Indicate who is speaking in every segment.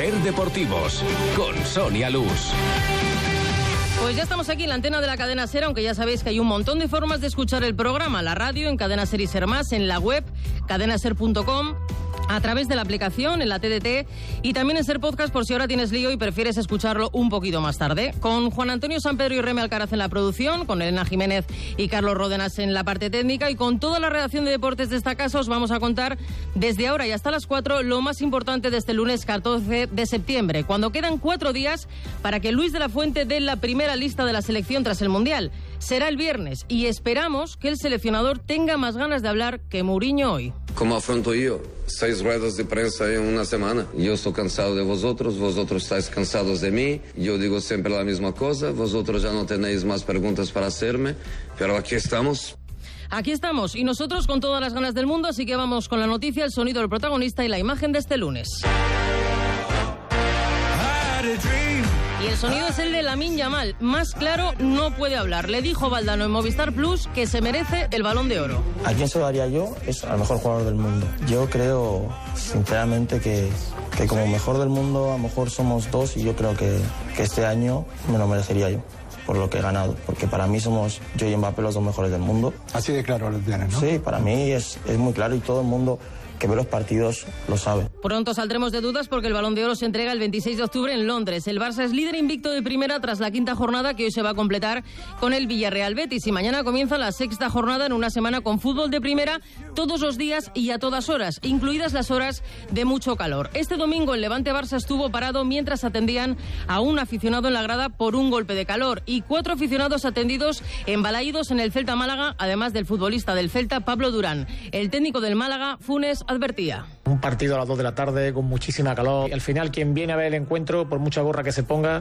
Speaker 1: Ser Deportivos, con Sonia Luz.
Speaker 2: Pues ya estamos aquí en la antena de la cadena SER, aunque ya sabéis que hay un montón de formas de escuchar el programa, la radio, en Cadena SER y SER Más, en la web, cadenaser.com, a través de la aplicación, en la TDT y también en SER Podcast por si ahora tienes lío y prefieres escucharlo un poquito más tarde. Con Juan Antonio Sampedro y Reme Alcaraz en la producción, con Elena Jiménez y Carlos Ródenas en la parte técnica y con toda la redacción de deportes de esta casa os vamos a contar desde ahora y hasta las 4 lo más importante de este lunes 14 de septiembre, cuando quedan 4 días para que Luis de la Fuente dé la primera lista de la selección tras el Mundial. Será el viernes y esperamos que el seleccionador tenga más ganas de hablar que Mourinho hoy.
Speaker 3: ¿Cómo afronto yo 6 ruedas de prensa en una semana? Yo estoy cansado de vosotros estáis cansados de mí, yo digo siempre la misma cosa, vosotros ya no tenéis más preguntas para hacerme, pero aquí estamos.
Speaker 2: Aquí estamos, y nosotros con todas las ganas del mundo, así que vamos con la noticia, el sonido del protagonista y la imagen de este lunes. Y el sonido es el de Lamine Yamal. Más claro no puede hablar. Le dijo Valdano en Movistar Plus que se merece el Balón de Oro.
Speaker 4: ¿A quién se lo daría yo? Es al mejor jugador del mundo. Yo creo, sinceramente, que como mejor del mundo, a lo mejor somos 2 y yo creo que este año me lo merecería yo, por lo que he ganado. Porque para mí somos yo y Mbappé los 2 mejores del mundo.
Speaker 5: Así de claro lo tienes, ¿no?
Speaker 4: Sí, para mí es muy claro y todo el mundo que ve los partidos lo sabe.
Speaker 2: Pronto saldremos de dudas porque el Balón de Oro se entrega el 26 de octubre en Londres. El Barça es líder invicto de primera tras la 5ª jornada que hoy se va a completar con el Villarreal Betis y mañana comienza la 6ª jornada en una semana con fútbol de primera todos los días y a todas horas, incluidas las horas de mucho calor. Este domingo el Levante Barça estuvo parado mientras atendían a un aficionado en la grada por un golpe de calor y 4 aficionados atendidos en Balaídos en el Celta Málaga, además del futbolista del Celta Pablo Durán. El técnico del Málaga, Funes, advertía.
Speaker 6: Un partido a las 2 de la tarde con muchísima calor. Y al final quien viene a ver el encuentro, por mucha gorra que se ponga,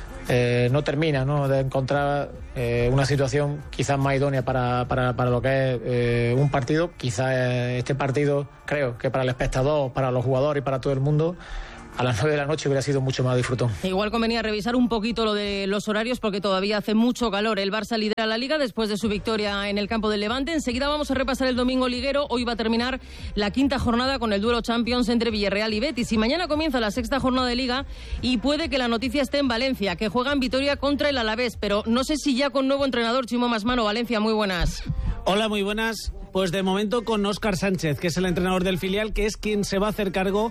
Speaker 6: no termina, ¿no?, de encontrar una situación quizás más idónea para lo que es un partido. Quizás este partido, creo que para el espectador, para los jugadores y para todo el mundo, a las 9 de la noche hubiera sido mucho más disfrutón.
Speaker 2: Igual convenía revisar un poquito lo de los horarios porque todavía hace mucho calor. El Barça lidera la Liga después de su victoria en el campo del Levante. Enseguida vamos a repasar el domingo liguero. Hoy va a terminar la 5ª jornada con el duelo Champions entre Villarreal y Betis. Y mañana comienza la 6ª jornada de Liga y puede que la noticia esté en Valencia, que juega en Vitoria contra el Alavés. Pero no sé si ya con nuevo entrenador. Chimo Masmano, Valencia, muy buenas.
Speaker 7: Hola, muy buenas. Pues de momento con Óscar Sánchez, que es el entrenador del filial, que es quien se va a hacer cargo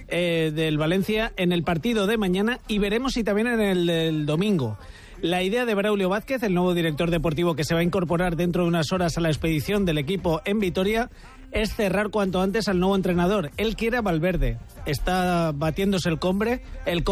Speaker 7: del Valencia en el partido de mañana y veremos si también en el del domingo. La idea de Braulio Vázquez, el nuevo director deportivo que se va a incorporar dentro de unas horas a la expedición del equipo en Vitoria, es cerrar cuanto antes al nuevo entrenador. Él quiere a Valverde. Está batiéndose el cobre,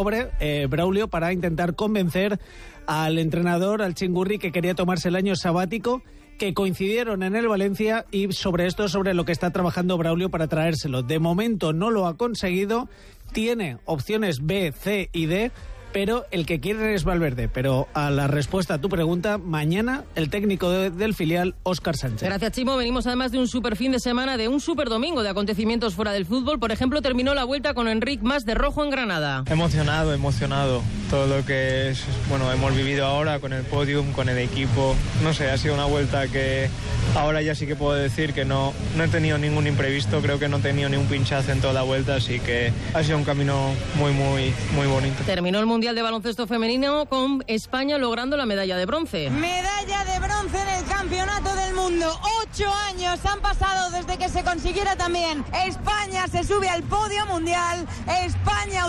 Speaker 7: Braulio, para intentar convencer al entrenador, al Chingurri, que quería tomarse el año sabático, que coincidieron en el Valencia y sobre lo que está trabajando Braulio para traérselo. De momento no lo ha conseguido, tiene opciones B, C y D, pero el que quiere es Valverde. Pero a la respuesta a tu pregunta, mañana el técnico del filial, Óscar Sánchez.
Speaker 2: Gracias, Chimo. Venimos además de un super fin de semana, de un super domingo de acontecimientos fuera del fútbol. Por ejemplo, terminó la vuelta con Enric Mas de rojo en Granada.
Speaker 8: Emocionado. Todo lo que hemos vivido ahora con el podium, con el equipo. No sé, ha sido una vuelta que ahora ya sí que puedo decir que no he tenido ningún imprevisto. Creo que no he tenido ni un pinchazo en toda la vuelta, así que ha sido un camino muy, muy, muy bonito.
Speaker 2: Terminó el Mundial de Baloncesto Femenino con España logrando la medalla de bronce.
Speaker 9: Medalla de bronce en el Campeonato del Mundo. 8 años han pasado desde que se consiguiera también. España se sube al podio mundial. España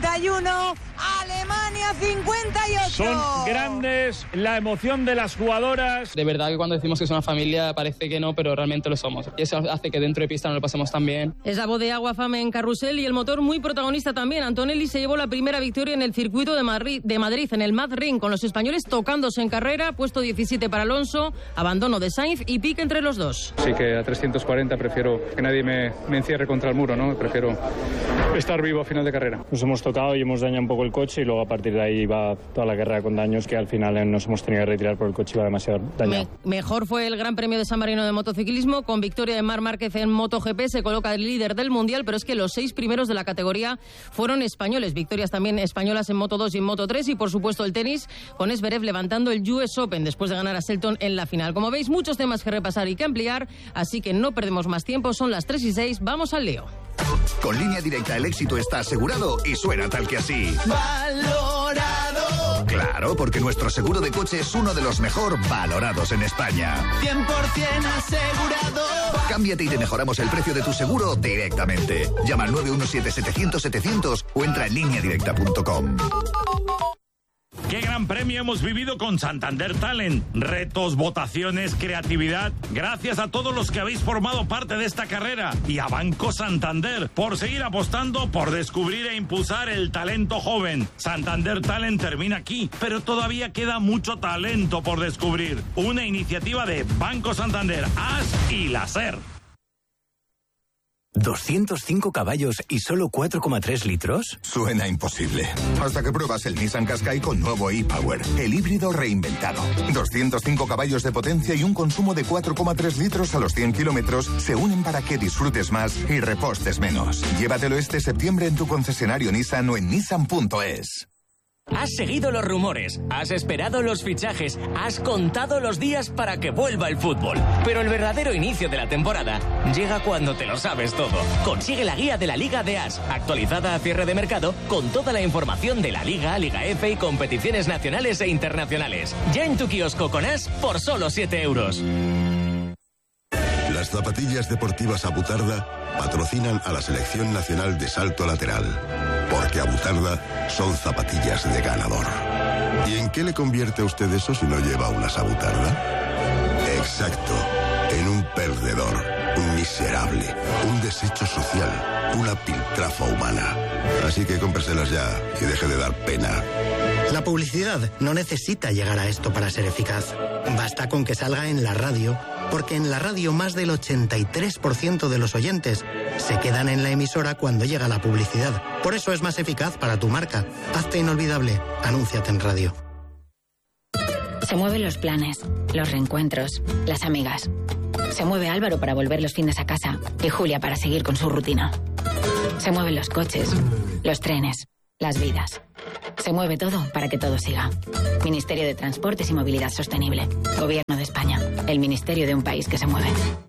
Speaker 9: 81, Alemania 58.
Speaker 10: Son grandes, la emoción de las jugadoras.
Speaker 11: De verdad que cuando decimos que es una familia parece que no, pero realmente lo somos. Y eso hace que dentro de pista nos lo pasemos tan bien.
Speaker 2: Es la voz de Agua Fame en carrusel y el motor muy protagonista también. Antonelli se llevó la primera victoria en el circuito de Madrid, en el Mad Ring, con los españoles tocándose en carrera. Puesto 17 para Alonso, abandono de Sainz y pique entre los dos.
Speaker 10: Sí que a 340 prefiero que nadie me encierre contra el muro, ¿no? Prefiero estar vivo a final de carrera.
Speaker 12: Nos hemos tocado y hemos dañado un poco el coche y luego a partir de ahí va toda la carrera con daños que al final nos hemos tenido que retirar por el coche, iba demasiado dañado.
Speaker 2: Mejor fue el Gran Premio de San Marino de motociclismo con victoria de Marc Márquez en MotoGP, se coloca el líder del Mundial, pero es que los 6 primeros de la categoría fueron españoles, victorias también españolas en Moto2 y en Moto3 y por supuesto el tenis con Zverev levantando el US Open después de ganar a Shelton en la final. Como veis, muchos temas que repasar y que ampliar, así que no perdemos más tiempo, son las 3:06, vamos al lío.
Speaker 5: Con Línea Directa el éxito está asegurado y suena tal que así. ¡Valorado! Claro, porque nuestro seguro de coche es uno de los mejor valorados en España.
Speaker 13: 100% asegurado.
Speaker 5: Cámbiate y te mejoramos el precio de tu seguro directamente. Llama al 917-700-700 o entra en lineadirecta.com.
Speaker 14: ¡Qué gran premio hemos vivido con Santander Talent! Retos, votaciones, creatividad. Gracias a todos los que habéis formado parte de esta carrera y a Banco Santander por seguir apostando por descubrir e impulsar el talento joven. Santander Talent termina aquí, pero todavía queda mucho talento por descubrir. Una iniciativa de Banco Santander, AS y la SER.
Speaker 15: 205 caballos y solo 4,3 litros.
Speaker 5: Suena imposible. Hasta que pruebas el Nissan Qashqai con nuevo e-Power, el híbrido reinventado. 205 caballos de potencia y un consumo de 4,3 litros a los 100 kilómetros se unen para que disfrutes más y repostes menos. Llévatelo este septiembre en tu concesionario Nissan o en nissan.es.
Speaker 15: Has seguido los rumores, has esperado los fichajes, has contado los días para que vuelva el fútbol. Pero el verdadero inicio de la temporada llega cuando te lo sabes todo. Consigue la guía de la Liga de AS, actualizada a cierre de mercado, con toda la información de la Liga, Liga F y competiciones nacionales e internacionales. Ya en tu kiosco con AS por solo 7 euros.
Speaker 16: Las zapatillas deportivas Abutarda patrocinan a la Selección Nacional de Salto Lateral. Porque Abutarda son zapatillas de ganador. ¿Y en qué le convierte a usted eso si no lleva unas Abutarda? Exacto, en un perdedor, un miserable, un desecho social, una piltrafa humana. Así que cómpreselas ya y deje de dar pena.
Speaker 17: La publicidad no necesita llegar a esto para ser eficaz. Basta con que salga en la radio, porque en la radio más del 83% de los oyentes se quedan en la emisora cuando llega la publicidad. Por eso es más eficaz para tu marca. Hazte inolvidable. Anúnciate en radio.
Speaker 18: Se mueven los planes, los reencuentros, las amigas. Se mueve Álvaro para volver los fines a casa y Julia para seguir con su rutina. Se mueven los coches, los trenes, las vidas. Se mueve todo para que todo siga. Ministerio de Transportes y Movilidad Sostenible. Gobierno de España. El ministerio de un país que se mueve.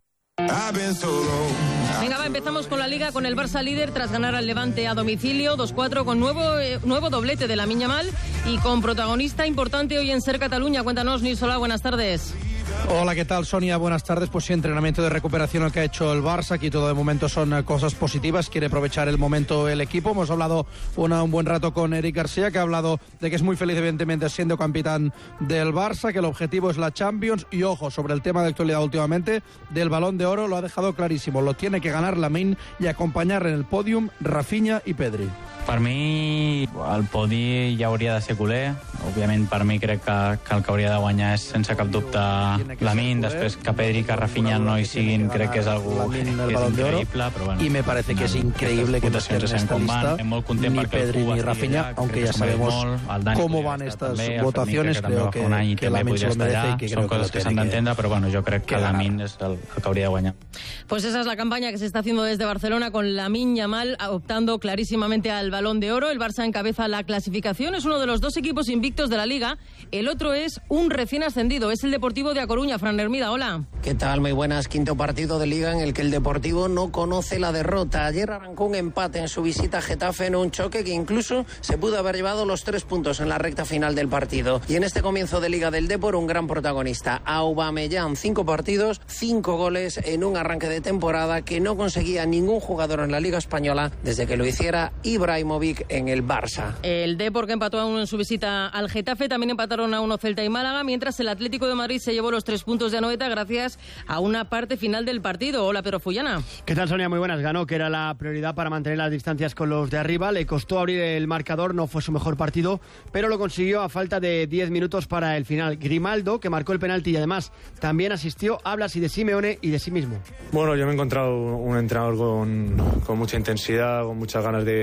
Speaker 2: Venga, va, empezamos con la Liga, con el Barça líder tras ganar al Levante a domicilio 2-4 con nuevo doblete de Lamine Yamal y con protagonista importante hoy en SER Cataluña. Cuéntanos, Nils Solá, buenas tardes.
Speaker 19: Hola, ¿qué tal, Sonia? Buenas tardes. Pues sí, entrenamiento de recuperación el que ha hecho el Barça. Aquí todo de momento son cosas positivas. Quiere aprovechar el momento el equipo. Hemos hablado un buen rato con Eric García, que ha hablado de que es muy feliz, evidentemente, siendo capitán del Barça, que el objetivo es la Champions. Y ojo, sobre el tema de actualidad últimamente, del Balón de Oro, lo ha dejado clarísimo. Lo tiene que ganar Lamine y acompañar en el podium Rafinha i Pedri.
Speaker 20: Per mi, el podi ja hauria de ser culer. Òbviament, per mi crec que el que hauria de guanyar és, sense cap dubte, Lamine. Després que Pedri i que Rafinha no hi siguin, crec que és algo que és increïble. Però bueno,
Speaker 19: y me parece que es increíble que no estén en esta lista ni Pedri ni Rafinha, aunque ya sabemos cómo van estas votaciones. Creo que Lamine se lo merece y que creo que lo tiene que
Speaker 20: però bueno, jo crec que Lamine és el que hauria de guanyar.
Speaker 2: Pues esa es la campaña que se está haciendo desde Barcelona con Lamine Yamal optando clarísimamente al Balón de Oro. El Barça encabeza la clasificación, es uno de los dos equipos invictos de la Liga. El otro es un recién ascendido, es el Deportivo de A Coruña. Fran Hermida, hola.
Speaker 21: ¿Qué tal? Muy buenas. Quinto partido de Liga en el que el Deportivo no conoce la derrota. Ayer arrancó un empate en su visita a Getafe en un choque que incluso se pudo haber llevado los 3 puntos en la recta final del partido. Y en este comienzo de Liga del Depor, un gran protagonista, Aubameyang. 5 partidos, 5 goles en un arranque de temporada que no conseguía ningún jugador en la Liga Española desde que lo hiciera Ibrahimovic en el Barça.
Speaker 2: El Depor, que empató a 1 en su visita al Getafe, también empataron a 1 Celta y Málaga, mientras el Atlético de Madrid se llevó los 3 puntos de Anoeta gracias a una parte final del partido. Hola, Pedro Fullana.
Speaker 22: ¿Qué tal, Sonia? Muy buenas. Ganó, que era la prioridad para mantener las distancias con los de arriba. Le costó abrir el marcador, no fue su mejor partido, pero lo consiguió a falta de 10 minutos para el final. Grimaldo, que marcó el penalti y además también asistió, habla así de Simeone y de sí mismo.
Speaker 23: Bueno, yo me he encontrado un entrenador con mucha intensidad, con muchas ganas de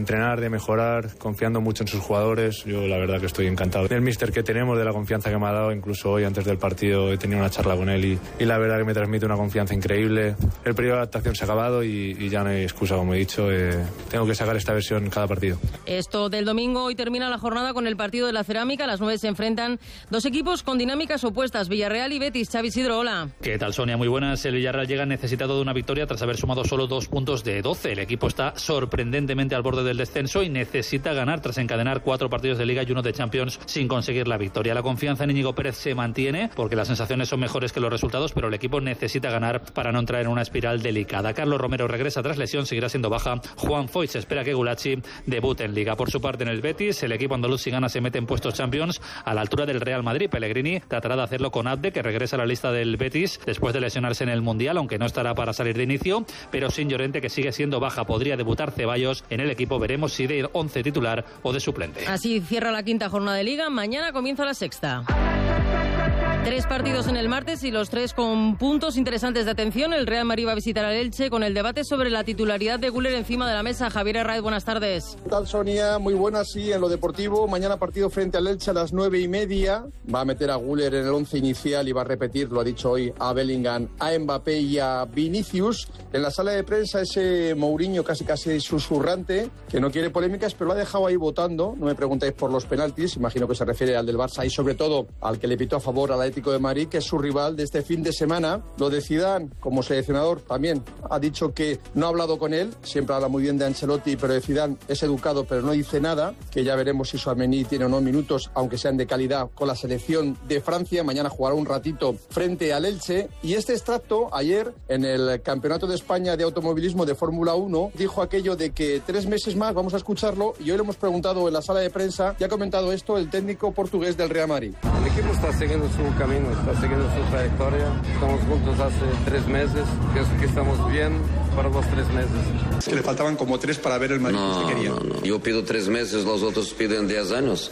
Speaker 12: entrenar, de mejorar, confiando mucho en sus jugadores. Yo la verdad que estoy encantado del míster que tenemos, de la confianza que me ha dado. Incluso hoy antes del partido he tenido una charla con él y la verdad que me transmite una confianza increíble. El periodo de adaptación se ha acabado y ya no hay excusa, como he dicho. Tengo que sacar esta versión cada partido.
Speaker 2: Esto del domingo, hoy termina la jornada con el partido de la Cerámica. A las 9 se enfrentan dos equipos con dinámicas opuestas, Villarreal y Betis. Xavi Isidro, hola.
Speaker 1: ¿Qué tal, Sonia? Muy buenas. El Villarreal llega necesitado de una victoria tras haber sumado solo 2 puntos de 12. El equipo está sorprendentemente al borde del descenso y necesita ganar tras encadenar 4 partidos de Liga y 1 de Champions sin conseguir la victoria. La confianza en Íñigo Pérez se mantiene porque las sensaciones son mejores que los resultados, pero el equipo necesita ganar para no entrar en una espiral delicada. Carlos Romero regresa tras lesión, seguirá siendo baja. Juan Foyt se espera que Gulachi debute en Liga. Por su parte, en el Betis, el equipo andaluz, si gana, se mete en puestos Champions a la altura del Real Madrid. Pellegrini tratará de hacerlo con Abde, que regresa a la lista del Betis después de lesionarse en el Mundial, aunque no estará para salir de inicio, pero sin Llorente, que sigue siendo baja. Podría debutar Ceballos en el equipo. Veremos si de 11 titular o de suplente.
Speaker 2: Así cierra la quinta jornada de Liga. Mañana comienza la sexta. 3 partidos en el martes y los 3 con puntos interesantes de atención. El Real Madrid va a visitar al Elche con el debate sobre la titularidad de Güler encima de la mesa. Javier Herraiz, buenas tardes.
Speaker 3: ¿Qué tal, Sonia? Muy buenas, sí, en lo deportivo. Mañana partido frente al Elche a las 9:30. Va a meter a Güler en el 11 inicial y va a repetir, lo ha dicho hoy, a Bellingham, a Mbappé y a Vinicius. En la sala de prensa ese Mourinho casi susurrante, que no quiere polémicas, pero lo ha dejado ahí votando. No me preguntáis por los penaltis, imagino que se refiere al del Barça y sobre todo al que le pitó a favor al Atlético de Madrid, que es su rival de este fin de semana. Lo de Zidane, como seleccionador, también ha dicho que no ha hablado con él. Siempre habla muy bien de Ancelotti, pero de Zidane es educado, pero no dice nada. Que ya veremos si Tchouaméni tiene o no minutos, aunque sean de calidad, con la selección de Francia. Mañana jugará un ratito frente al Elche. Y este extracto, ayer, en el Campeonato de España de Automovilismo de Fórmula 1, dijo aquello de que 3 meses más, vamos a escucharlo, y hoy lo hemos preguntado en la sala de prensa, y ha comentado esto el técnico portugués del Real Madrid.
Speaker 23: El equipo está siguiendo su camino, está siguiendo su trayectoria. Estamos juntos hace 3 meses. Pienso que estamos bien para los 3 meses.
Speaker 3: Que le faltaban como 3 para ver el Madrid que usted quería.
Speaker 24: No. Yo pido 3 meses, los otros piden 10 años.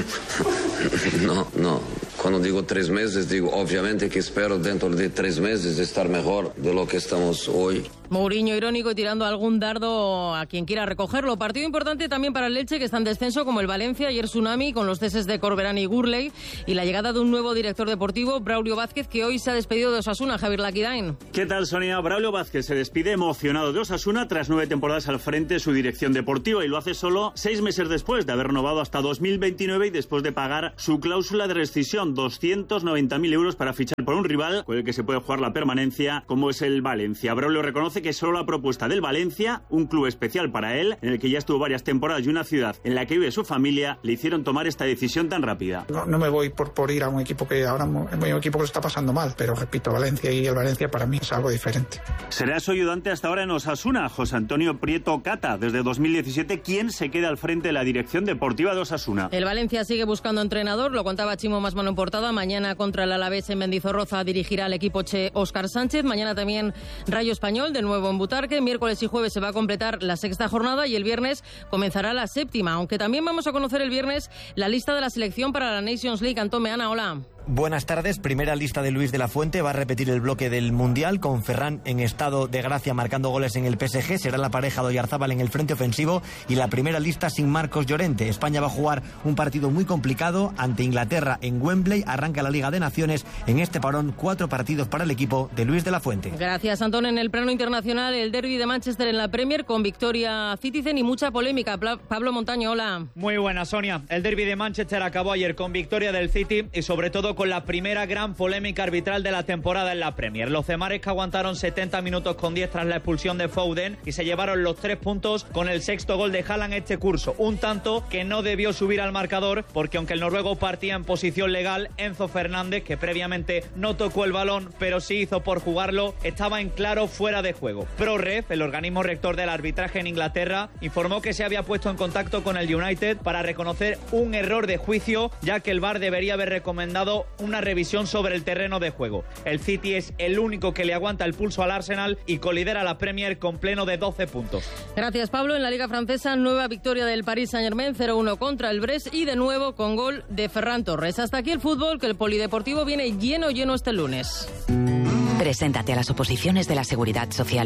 Speaker 24: No. Cuando digo 3 meses, digo obviamente que espero dentro de 3 meses estar mejor de lo que estamos hoy.
Speaker 2: Mourinho irónico y tirando algún dardo a quien quiera recogerlo. Partido importante también para el Elche, que está en descenso, como el Valencia. Ayer tsunami con los ceses de Corberán y Gurley y la llegada de un nuevo director deportivo, Braulio Vázquez, que hoy se ha despedido de Osasuna. Javier Laquidain.
Speaker 25: ¿Qué tal, Sonia? Braulio Vázquez se despide emocionado de Osasuna tras 9 temporadas al frente de su dirección deportiva, y lo hace solo 6 meses después de haber renovado hasta 2029 y después de pagar su cláusula de rescisión, 290.000 euros para fichar por un rival con el que se puede jugar la permanencia, como es el Valencia. Braulio reconoce que solo la propuesta del Valencia, un club especial para él, en el que ya estuvo varias temporadas y una ciudad en la que vive su familia, le hicieron tomar esta decisión tan rápida.
Speaker 26: No me voy por ir a un equipo que ahora es un equipo que lo está pasando mal, pero repito, Valencia, y el Valencia para mí es algo diferente.
Speaker 25: Será su ayudante hasta ahora en Osasuna, José Antonio Prieto Cata, desde 2017, quien se queda al frente de la dirección deportiva de Osasuna.
Speaker 2: El Valencia sigue buscando entrenador, lo contaba Chimo Masmano en portada. Mañana contra el Alavés en Mendizorroza dirigirá al equipo che Óscar Sánchez. Mañana también Rayo Español, de nuevo en Butarque. Miércoles y jueves se va a completar la 6ª jornada y el viernes comenzará la 7ª, aunque también vamos a conocer el viernes la lista de la selección para la Nations League. Antón Meana, hola.
Speaker 27: Buenas tardes. Primera lista de Luis de la Fuente. Va a repetir el bloque del Mundial con Ferran en estado de gracia marcando goles en el PSG. Será la pareja de Oyarzábal en el frente ofensivo y la primera lista sin Marcos Llorente. España va a jugar un partido muy complicado ante Inglaterra en Wembley. Arranca la Liga de Naciones. En este parón 4 partidos para el equipo de Luis de la Fuente.
Speaker 2: Gracias, Antón. En el plano internacional, el derbi de Manchester en la Premier con victoria Citizen y mucha polémica. Pablo Montaño, hola.
Speaker 28: Muy buena, Sonia. El derbi de Manchester acabó ayer con victoria del City y sobre todo con la primera gran polémica arbitral de la temporada en la Premier. Los cemares, que aguantaron 70 minutos con 10 tras la expulsión de Foden y se llevaron los 3 puntos con el 6º gol de Haaland este curso. Un tanto que no debió subir al marcador porque aunque el noruego partía en posición legal, Enzo Fernández, que previamente no tocó el balón pero sí hizo por jugarlo, estaba en claro fuera de juego. ProRef, el organismo rector del arbitraje en Inglaterra, informó que se había puesto en contacto con el United para reconocer un error de juicio, ya que el VAR debería haber recomendado una revisión sobre el terreno de juego. El City es el único que le aguanta el pulso al Arsenal y colidera la Premier con pleno de 12 puntos.
Speaker 2: Gracias, Pablo. En la Liga Francesa, nueva victoria del Paris Saint-Germain, 0-1 contra el Brest y de nuevo con gol de Ferran Torres. Hasta aquí el fútbol, que el polideportivo viene lleno este lunes.
Speaker 29: Preséntate a las oposiciones de la Seguridad Social.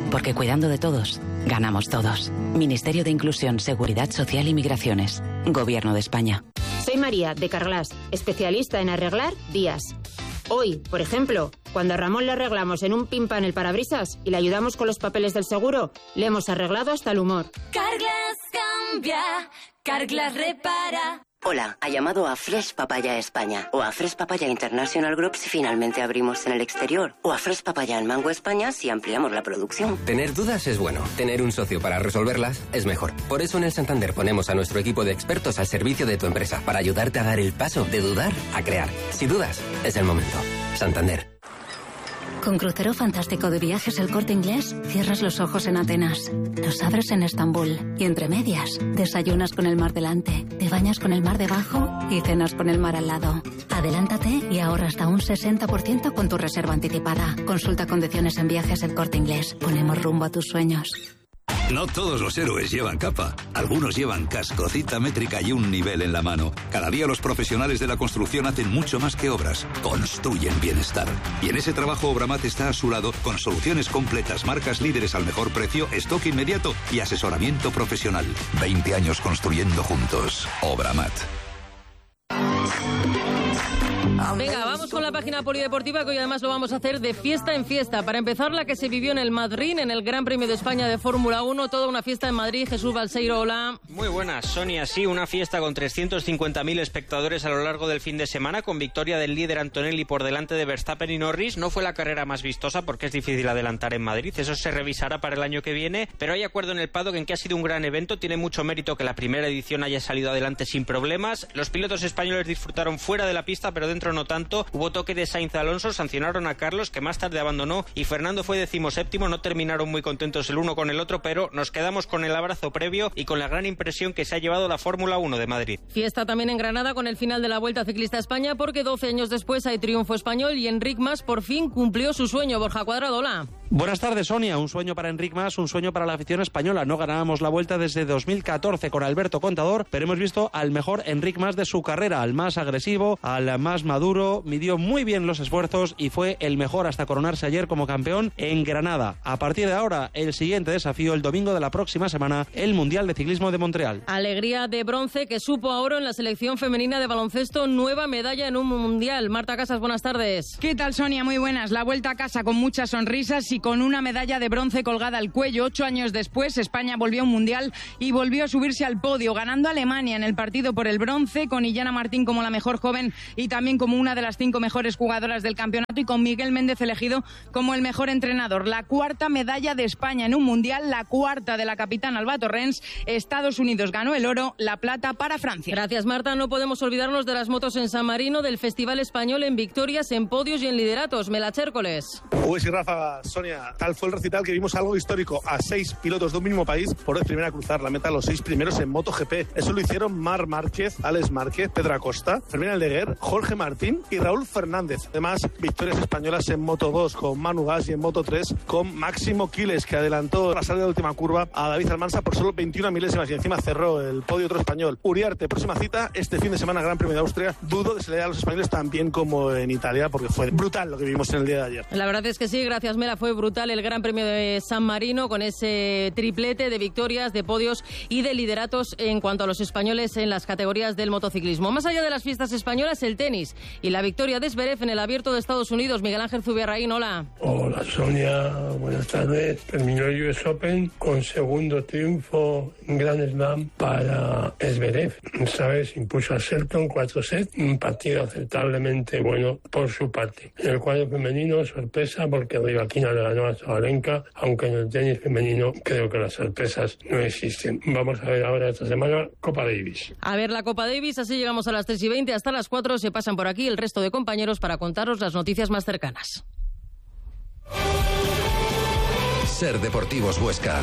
Speaker 4: Porque cuidando de todos, ganamos todos. Ministerio de Inclusión, Seguridad Social y Migraciones. Gobierno de España.
Speaker 6: Soy María, de Carglass, especialista en arreglar vías. Hoy, por ejemplo, cuando a Ramón le arreglamos en un pin-pan el parabrisas y le ayudamos con los papeles del seguro, le hemos arreglado hasta el humor.
Speaker 7: Carglass cambia, Carglass repara.
Speaker 8: Hola, ha llamado a Fresh Papaya España o a Fresh Papaya International Group si finalmente abrimos en el exterior o a Fresh Papaya en Mango España si ampliamos la producción.
Speaker 9: Tener dudas es bueno, tener un socio para resolverlas es mejor. Por eso en el Santander ponemos a nuestro equipo de expertos al servicio de tu empresa para ayudarte a dar el paso de dudar a crear. Si dudas, es el momento. Santander.
Speaker 18: Con crucero fantástico de viajes El Corte Inglés, cierras los ojos en Atenas, los abres en Estambul y entre medias, desayunas con el mar delante, te bañas con el mar debajo y cenas con el mar al lado. Adelántate y ahorra hasta un 60% con tu reserva anticipada. Consulta condiciones en Viajes El Corte Inglés. Ponemos rumbo a tus sueños.
Speaker 10: No todos los héroes llevan capa. Algunos llevan casco, cita métrica y un nivel en la mano. Cada día los profesionales de la construcción hacen mucho más que obras. Construyen bienestar. Y en ese trabajo Obramat está a su lado con soluciones completas, marcas líderes al mejor precio, stock inmediato y asesoramiento profesional. 20 años construyendo juntos. Obramat.
Speaker 2: Venga, vamos con la página polideportiva, que hoy además lo vamos a hacer de fiesta en fiesta. Para empezar, la que se vivió en el Madrid, en el Gran Premio de España de Fórmula 1, toda una fiesta en Madrid. Jesús Balseiro, hola.
Speaker 11: Muy buenas, Sonia. Sí, una fiesta con 350.000 espectadores a lo largo del fin de semana, con victoria del líder Antonelli por delante de Verstappen y Norris. No fue la carrera más vistosa porque es difícil adelantar en Madrid, eso se revisará para el año que viene, pero hay acuerdo en el paddock en que ha sido un gran evento. Tiene mucho mérito que la primera edición haya salido adelante sin problemas. Los pilotos españoles disfrutaron fuera de la pista, pero dentro no tanto. Hubo toque de Sainz Alonso, sancionaron a Carlos, que más tarde abandonó, y Fernando fue 17º. No terminaron muy contentos el uno con el otro, pero nos quedamos con el abrazo previo y con la gran impresión que se ha llevado la Fórmula 1 de Madrid.
Speaker 2: Fiesta también en Granada con el final de la Vuelta Ciclista a España, porque 12 años después hay triunfo español y Enric Mas por fin cumplió su sueño. Borja Cuadrado, hola.
Speaker 13: Buenas tardes, Sonia. Un sueño para Enric Mas, un sueño para la afición española. No ganábamos la Vuelta desde 2014 con Alberto Contador, pero hemos visto al mejor Enric Mas de su carrera, al más agresivo, al más maduro. Midió muy bien los esfuerzos y fue el mejor hasta coronarse ayer como campeón en Granada. A partir de ahora, el siguiente desafío, el domingo de la próxima semana, el Mundial de Ciclismo de Montreal.
Speaker 2: Alegría de bronce que supo a oro en la selección femenina de baloncesto, nueva medalla en un Mundial. Marta Casas, buenas tardes.
Speaker 29: ¿Qué tal, Sonia? Muy buenas. La vuelta a casa con muchas sonrisas y con una medalla de bronce colgada al cuello. 8 años después, España volvió a un Mundial y volvió a subirse al podio, ganando a Alemania en el partido por el bronce, con Illana Martín como la mejor joven y también como una de las 5 mejores jugadoras del campeonato, y con Miguel Méndez elegido como el mejor entrenador. La cuarta medalla de España en un Mundial, la cuarta de la capitana Alba Torrens. Estados Unidos ganó el oro, la plata para Francia.
Speaker 2: Gracias, Marta. No podemos olvidarnos de las motos en San Marino, del Festival Español en victorias, en podios y en lideratos. Melachércoles.
Speaker 30: Uy, sí, Rafa, Sonia, tal fue el recital que vimos algo histórico. A 6 pilotos de un mismo país por vez primera a cruzar la meta, los 6 primeros en MotoGP. Eso lo hicieron Marc Márquez, Alex Márquez, Pedro Acosta, Fermín Aldeguer, Jorge Martín y Raúl Fernández. Además, victorias españolas en Moto2 con Manu Gas y en Moto3 con Máximo Quiles, que adelantó la salida de la última curva a David Almansa por solo 21 milésimas y encima cerró el podio otro español. Uriarte, próxima cita este fin de semana, Gran Premio de Austria. Dudo de se le dé a los españoles tan bien como en Italia, porque fue brutal lo que vimos en el día de ayer.
Speaker 2: La verdad es que sí, gracias, Mela. Fue brutal el Gran Premio de San Marino, con ese triplete de victorias, de podios y de lideratos en cuanto a los españoles en las categorías del motociclismo. Más allá de las fiestas españolas, el tenis y la victoria de Zverev en el Abierto de Estados Unidos. Miguel Ángel Zubiarraín, hola.
Speaker 31: Hola, Sonia, buenas tardes. Terminó el US Open con segundo triunfo en Grand Slam para Zverev. Sabes, impuso a Shelton 4 sets, un partido aceptablemente bueno por su parte. En el cuadro femenino, sorpresa, porque Rybakina le ganó a Sabalenka, aunque en el tenis femenino creo que las sorpresas no existen. Vamos a ver ahora esta semana Copa Davis.
Speaker 2: A ver la Copa Davis, así llegamos a las 3:20, hasta las 4 se pasan por aquí el resto de compañeros para contaros las noticias más cercanas.
Speaker 32: Ser Deportivos Huesca.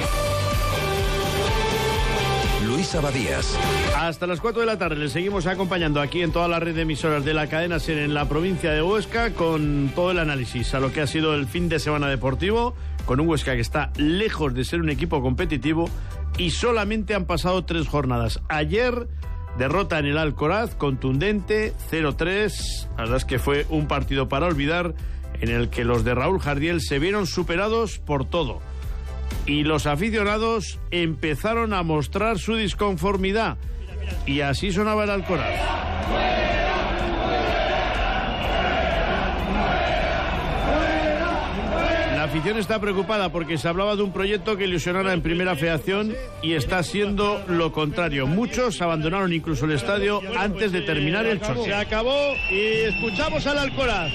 Speaker 32: Luis Abadías.
Speaker 33: Hasta las 4 de la tarde les seguimos acompañando aquí en toda la red de emisoras de la cadena SER en la provincia de Huesca, con todo el análisis a lo que ha sido el fin de semana deportivo, con un Huesca que está lejos de ser un equipo competitivo y solamente han pasado 3 jornadas. Ayer, derrota en el Alcoraz, contundente, 0-3. La verdad es que fue un partido para olvidar, en el que los de Raúl Jardiel se vieron superados por todo. y los aficionados empezaron a mostrar su disconformidad. Y así sonaba el Alcoraz. La afición está preocupada porque se hablaba de un proyecto que ilusionara en Primera Federación y está siendo lo contrario. Muchos abandonaron incluso el estadio antes de terminar el choque. Se acabó y escuchamos al Alcoraz.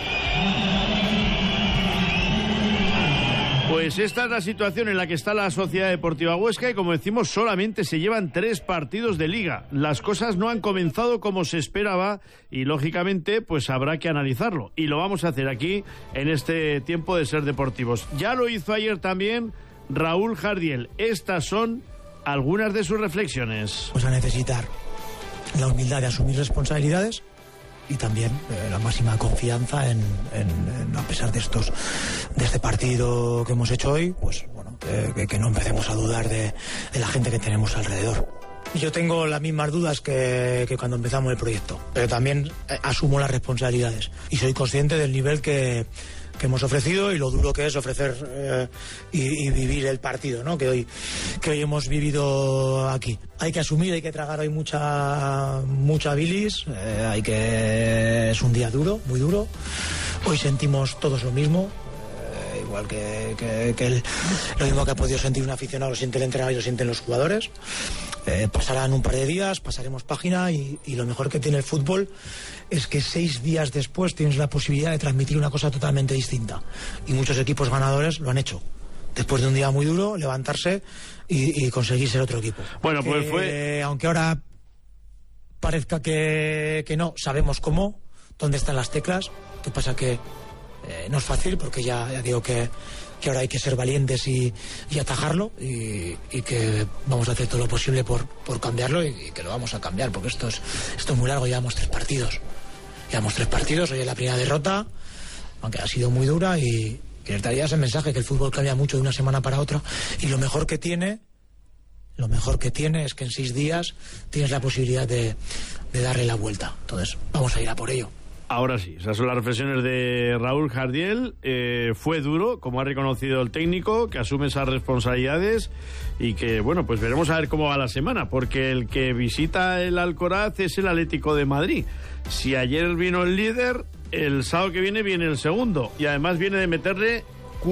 Speaker 33: Pues esta es la situación en la que está la Sociedad Deportiva Huesca y, como decimos, solamente se llevan 3 partidos de liga. Las cosas no han comenzado como se esperaba y, lógicamente, pues habrá que analizarlo. Y lo vamos a hacer aquí en este tiempo de Ser Deportivos. Ya lo hizo ayer también Raúl Jardiel. Estas son algunas de sus reflexiones.
Speaker 1: Pues a necesitar la humildad de asumir responsabilidades y también la máxima confianza en a pesar de este partido que hemos hecho hoy, pues bueno, que no empecemos a dudar de la gente que tenemos alrededor. Yo tengo las mismas dudas que cuando empezamos el proyecto, pero también asumo las responsabilidades y soy consciente del nivel que hemos ofrecido y lo duro que es ofrecer y vivir el partido, ¿no? que hoy hemos vivido aquí. Hay que asumir, hay que tragar hoy mucha bilis, es un día duro, muy duro. Hoy sentimos todos lo mismo, igual que lo mismo que ha podido sentir un aficionado, lo siente el entrenador y lo sienten los jugadores. Pasarán un par de días, pasaremos página y lo mejor que tiene el fútbol es que 6 días después tienes la posibilidad de transmitir una cosa totalmente distinta. Y muchos equipos ganadores lo han hecho. Después de un día muy duro, levantarse y conseguir ser otro equipo.
Speaker 33: Bueno, pues
Speaker 1: aunque ahora parezca que no, sabemos cómo, dónde están las teclas. Lo que pasa que no es fácil porque ya digo que ahora hay que ser valientes y atajarlo y que vamos a hacer todo lo posible por cambiarlo y que lo vamos a cambiar porque esto es muy largo. Llevamos 3 partidos, hoy es la primera derrota, aunque ha sido muy dura y les daría ese mensaje que el fútbol cambia mucho de una semana para otra y lo mejor que tiene es que en 6 días tienes la posibilidad de darle la vuelta. Entonces vamos a ir a por ello.
Speaker 33: Ahora sí, esas son las reflexiones de Raúl Jardiel. Fue duro, como ha reconocido el técnico, que asume esas responsabilidades y que, bueno, pues veremos a ver cómo va la semana, porque el que visita el Alcoraz es el Atlético de Madrid. Si ayer vino el líder, el sábado que viene el segundo y además viene de meterle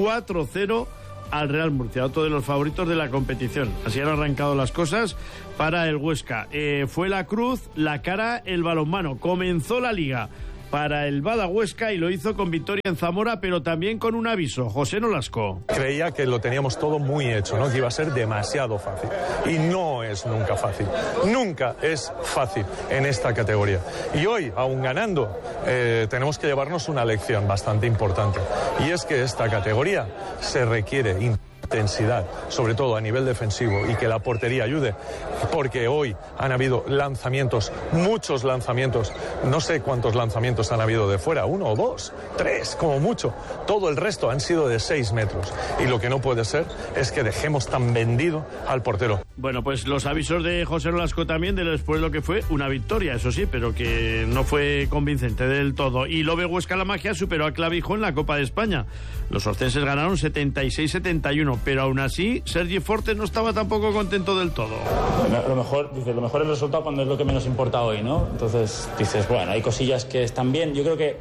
Speaker 33: 4-0 al Real Murcia, otro de los favoritos de la competición. Así han arrancado las cosas para el Huesca. Fue la cruz, la cara, el balonmano. Comenzó la liga para el Bada Huesca y lo hizo con victoria en Zamora, pero también con un aviso. José Nolasco.
Speaker 3: Creía que lo teníamos todo muy hecho, ¿no? Que iba a ser demasiado fácil. Y no es nunca fácil. Nunca es fácil en esta categoría. Y hoy, aún ganando, tenemos que llevarnos una lección bastante importante. Y es que esta categoría se requiere intensidad, sobre todo a nivel defensivo, y que la portería ayude, porque hoy han habido lanzamientos, muchos lanzamientos, no sé cuántos lanzamientos han habido de fuera, 1 o 2, 3 como mucho, todo el resto han sido de 6 metros, y lo que no puede ser es que dejemos tan vendido al portero.
Speaker 33: Bueno, pues los avisos de José Nolasco también de después de lo que fue una victoria, eso sí, pero que no fue convincente del todo. Y Lobe Huesca La Magia superó a Clavijo en la Copa de España. Los orcenses ganaron 76-71, pero aún así Sergi Forte no estaba tampoco contento del todo.
Speaker 5: Lo mejor es el resultado cuando es lo que menos importa hoy, ¿no? Entonces dices, bueno, hay cosillas que están bien. Yo creo que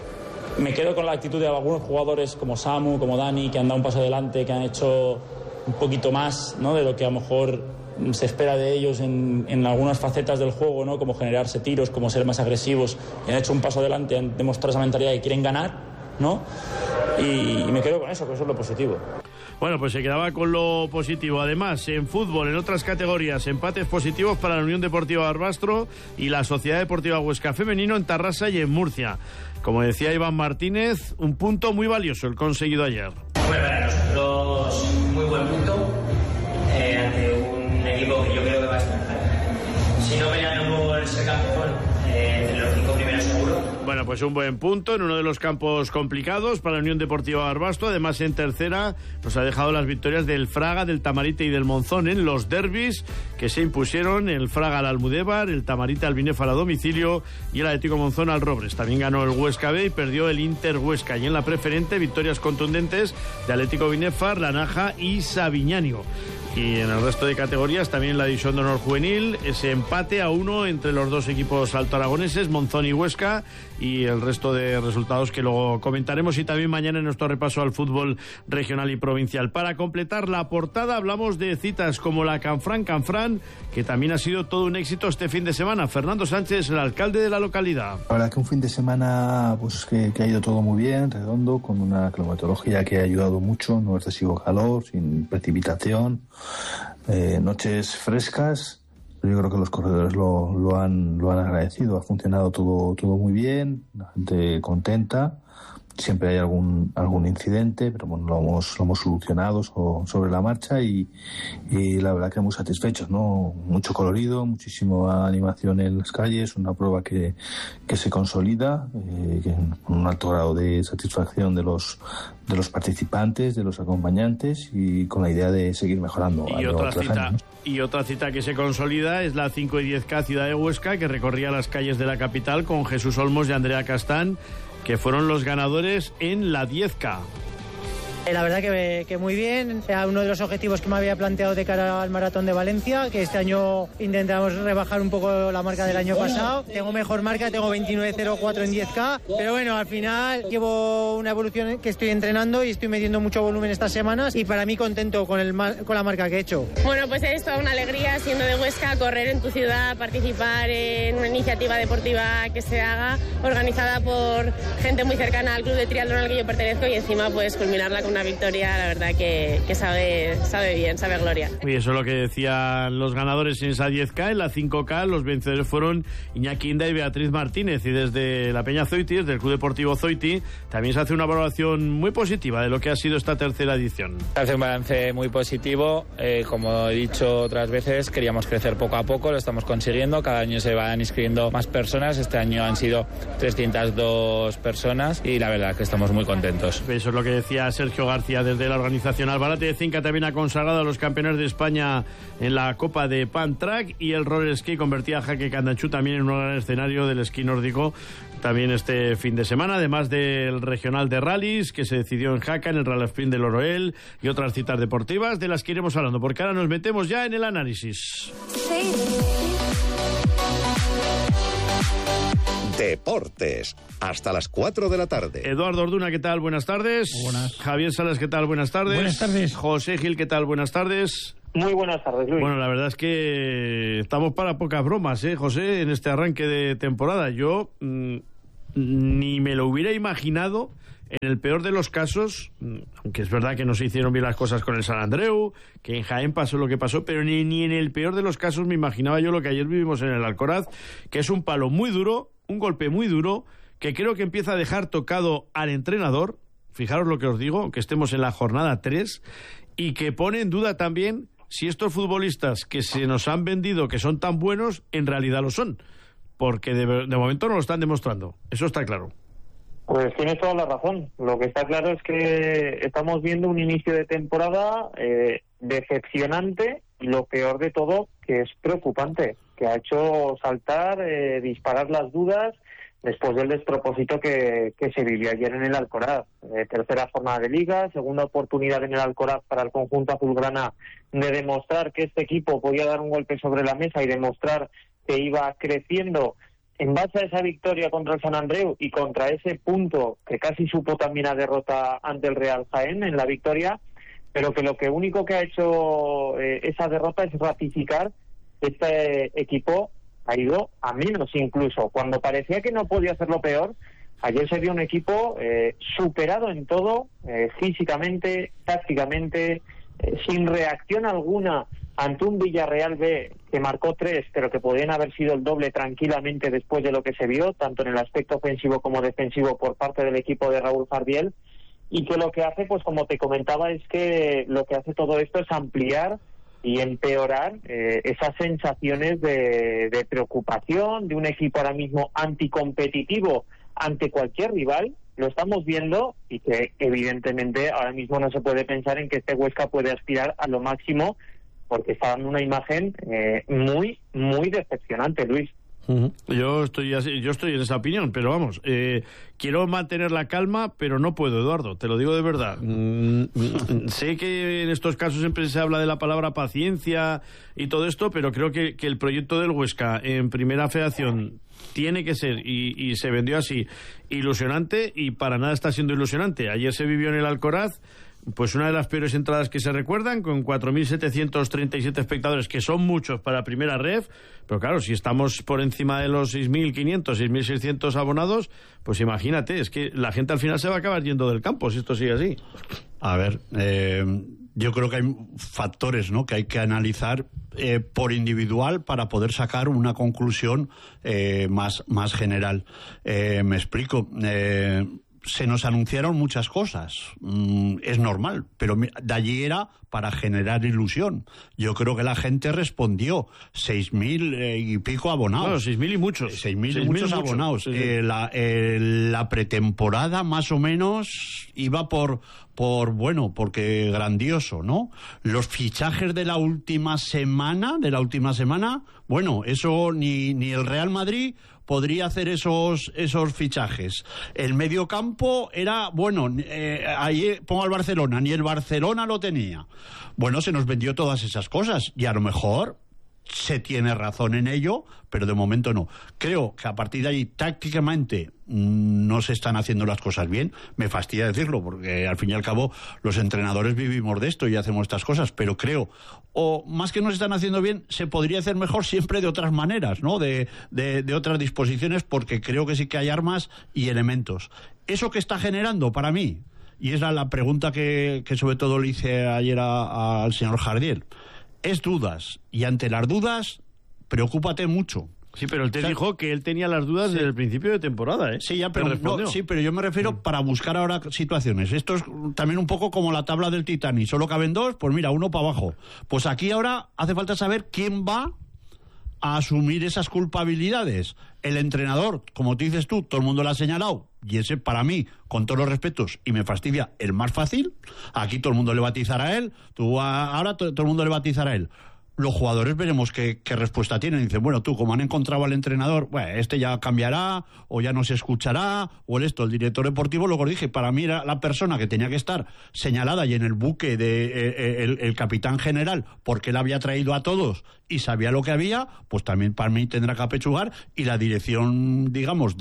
Speaker 5: me quedo con la actitud de algunos jugadores como Samu, como Dani, que han dado un paso adelante, que han hecho un poquito más, ¿no?, de lo que a lo mejor se espera de ellos en algunas facetas del juego, ¿no?, como generarse tiros, como ser más agresivos, y han hecho un paso adelante, han demostrado esa mentalidad que quieren ganar, ¿no? Y me quedo con eso, que eso es lo positivo.
Speaker 33: Bueno, pues se quedaba con lo positivo. Además, en fútbol, en otras categorías, empates positivos para la Unión Deportiva Barbastro y la Sociedad Deportiva Huesca Femenino en Tarrasa y en Murcia. Como decía Iván Martínez, un punto muy valioso el conseguido ayer.
Speaker 12: Bueno, para nosotros muy buen punto ante un equipo que yo creo que va a estar. Si no peleando por ser campeón, en los 5 primeros seguro.
Speaker 33: Bueno, Bueno, pues un buen punto en uno de los campos complicados para la Unión Deportiva Barbasto. Además, en tercera nos ha dejado las victorias del Fraga, del Tamarite y del Monzón en los derbis que se impusieron: el Fraga al Almudévar, el Tamarite al Binefar a domicilio y el Atlético Monzón al Robres. También ganó el Huesca B y perdió el Inter Huesca. Y en la preferente, victorias contundentes de Atlético Binefar, La Naja y Sabiñánio. Y en el resto de categorías, también la División de Honor Juvenil, ese empate a 1 entre los dos equipos altoaragoneses, Monzón y Huesca, y el resto de resultados que luego comentaremos, y también mañana en nuestro repaso al fútbol regional y provincial. Para completar la portada hablamos de citas como la Canfrán, que también ha sido todo un éxito este fin de semana. Fernando Sánchez, el alcalde de la localidad.
Speaker 14: La verdad que un fin de semana pues que ha ido todo muy bien, redondo, con una climatología que ha ayudado mucho, no excesivo calor, sin precipitación, noches frescas. Yo creo que los corredores lo han agradecido. Ha funcionado todo muy bien, la gente contenta. Siempre hay algún incidente, pero bueno, lo hemos solucionado sobre la marcha y la verdad que muy satisfechos, ¿no? Mucho colorido, muchísima animación en las calles, una prueba que se consolida, con un alto grado de satisfacción de los participantes, de los acompañantes, y con la idea de seguir mejorando.
Speaker 33: Y otra cita que se consolida es la 5 y 10K Ciudad de Huesca, que recorría las calles de la capital con Jesús Olmos y Andrea Castán, que fueron los ganadores en la 10K.
Speaker 15: La verdad que muy bien. Era uno de los objetivos que me había planteado de cara al Maratón de Valencia, que este año intentamos rebajar un poco la marca del año pasado. Tengo mejor marca, tengo 29.04 en 10K, pero bueno, al final llevo una evolución que estoy entrenando y estoy metiendo mucho volumen estas semanas, y para mí contento con la marca que he hecho.
Speaker 16: Bueno, pues es toda una alegría, siendo de Huesca, correr en tu ciudad, participar en una iniciativa deportiva que se haga, organizada por gente muy cercana al club de triatlón al que yo pertenezco, y encima pues culminarla con una victoria, la verdad que sabe bien, sabe a gloria.
Speaker 33: Y eso es lo que decían los ganadores en esa 10K. En la 5K los vencedores fueron Iñaki Inda y Beatriz Martínez, y desde la Peña Zoiti, desde el Club Deportivo Zoiti, también se hace una valoración muy positiva de lo que ha sido esta tercera edición.
Speaker 17: Hace un balance muy positivo, como he dicho otras veces, queríamos crecer poco a poco, lo estamos consiguiendo, cada año se van inscribiendo más personas, este año han sido 302 personas y la verdad que estamos muy contentos.
Speaker 33: Eso es lo que decía Sergio García desde la organización. Albarate de Cinca también ha consagrado a los campeones de España en la Copa de Pan Track, y el roller ski convertía a Jaque Candanchú también en un gran escenario del esquí nórdico también este fin de semana, además del regional de rallies que se decidió en Jaca, en el Rally Sprint del Oroel, y otras citas deportivas de las que iremos hablando, porque ahora nos metemos ya en el análisis.
Speaker 19: Deportes, hasta las 4 de la tarde.
Speaker 33: Eduardo Orduna, ¿qué tal? Buenas tardes.
Speaker 20: Buenas.
Speaker 33: Javier Salas, ¿qué tal? Buenas tardes.
Speaker 20: Buenas tardes.
Speaker 33: José Gil, ¿qué tal? Buenas tardes.
Speaker 21: Muy buenas tardes, Luis.
Speaker 33: Bueno, la verdad es que estamos para pocas bromas, José, en este arranque de temporada. Yo ni me lo hubiera imaginado. En el peor de los casos, aunque es verdad que no se hicieron bien las cosas con el Sant Andreu, que en Jaén pasó lo que pasó, pero ni en el peor de los casos me imaginaba yo lo que ayer vivimos en el Alcoraz, que es un palo muy duro, un golpe muy duro, que creo que empieza a dejar tocado al entrenador, fijaros lo que os digo, que estemos en la jornada 3, y que pone en duda también si estos futbolistas que se nos han vendido que son tan buenos, en realidad lo son, porque de momento no lo están demostrando, eso está claro.
Speaker 21: Pues tienes toda la razón. Lo que está claro es que estamos viendo un inicio de temporada decepcionante, y lo peor de todo, que es preocupante, que ha hecho saltar, disparar las dudas después del despropósito que se vivió ayer en el Alcoraz. Tercera jornada de Liga, segunda oportunidad en el Alcoraz para el conjunto azulgrana de demostrar que este equipo podía dar un golpe sobre la mesa y demostrar que iba creciendo en base a esa victoria contra el Sant Andreu y contra ese punto que casi supo también a derrota ante el Real Jaén en la victoria, pero que lo único que ha hecho esa derrota es ratificar que este equipo ha ido a menos incluso. Cuando parecía que no podía hacerlo peor, ayer se vio un equipo superado en todo, físicamente, tácticamente, sin reacción alguna ante un Villarreal B que marcó 3, pero que podían haber sido el doble tranquilamente después de lo que se vio, tanto en el aspecto ofensivo como defensivo por parte del equipo de Raúl Jardiel, y que lo que hace, pues como te comentaba, es que lo que hace todo esto es ampliar y empeorar esas sensaciones de preocupación de un equipo ahora mismo anticompetitivo ante cualquier rival. Lo estamos viendo y que evidentemente ahora mismo no se puede pensar en que este Huesca puede aspirar a lo máximo, porque está dando una imagen muy, muy decepcionante, Luis.
Speaker 33: Yo estoy en esa opinión, pero vamos, quiero mantener la calma, pero no puedo, Eduardo, te lo digo de verdad. Sé que en estos casos siempre se habla de la palabra paciencia y todo esto, pero creo que el proyecto del Huesca en primera federación tiene que ser, y se vendió así, ilusionante, y para nada está siendo ilusionante. Ayer se vivió en el Alcoraz pues una de las peores entradas que se recuerdan, con 4.737 espectadores, que son muchos para primera ref, pero claro, si estamos por encima de los 6.500, 6.600 abonados, pues imagínate, es que la gente al final se va a acabar yendo del campo si esto sigue así.
Speaker 4: A ver, yo creo que hay factores, ¿no?, que hay que analizar por individual para poder sacar una conclusión más general. Me explico. Se nos anunciaron muchas cosas, es normal, pero de allí era para generar ilusión. Yo creo que la gente respondió, 6.000 y pico abonados.
Speaker 33: Claro, 6.000 y muchos.
Speaker 4: 6.000 y muchos abonados. Sí, sí. La pretemporada más o menos iba porque grandioso, ¿no? Los fichajes de la última semana, bueno, eso ni el Real Madrid podría hacer esos fichajes. El mediocampo era, ahí pongo al Barcelona, ni el Barcelona lo tenía. Bueno, se nos vendió todas esas cosas, y a lo mejor se tiene razón en ello, pero de momento no. Creo que a partir de ahí, tácticamente, no se están haciendo las cosas bien. Me fastidia decirlo, porque al fin y al cabo los entrenadores vivimos de esto y hacemos estas cosas, pero creo, o más que no se están haciendo bien, se podría hacer mejor siempre de otras maneras, ¿no? De otras disposiciones, porque creo que sí que hay armas y elementos. Eso que está generando, para mí, y esa es la pregunta que sobre todo le hice ayer al señor Jardiel, es dudas, y ante las dudas, preocúpate mucho.
Speaker 33: Sí, pero él te dijo que él tenía las dudas desde el principio de temporada, ¿eh?
Speaker 4: Sí, ya, pero pero yo me refiero para buscar ahora situaciones. Esto es también un poco como la tabla del Titanic. Solo caben dos, pues mira, uno para abajo. Pues aquí ahora hace falta saber quién va a asumir esas culpabilidades. El entrenador, como te dices tú, todo el mundo lo ha señalado, y ese para mí, con todos los respetos, y me fastidia, el más fácil. Aquí todo el mundo le va a atizar a él, ahora todo el mundo le va a atizar a él. Los jugadores veremos qué respuesta tienen. Dicen, bueno, tú, como han encontrado al entrenador, este ya cambiará, o ya no se escuchará, o el director deportivo, luego dije, para mí era la persona que tenía que estar señalada y en el buque de el capitán general, porque él había traído a todos y sabía lo que había, pues también para mí tendrá que apechugar, y la dirección, digamos,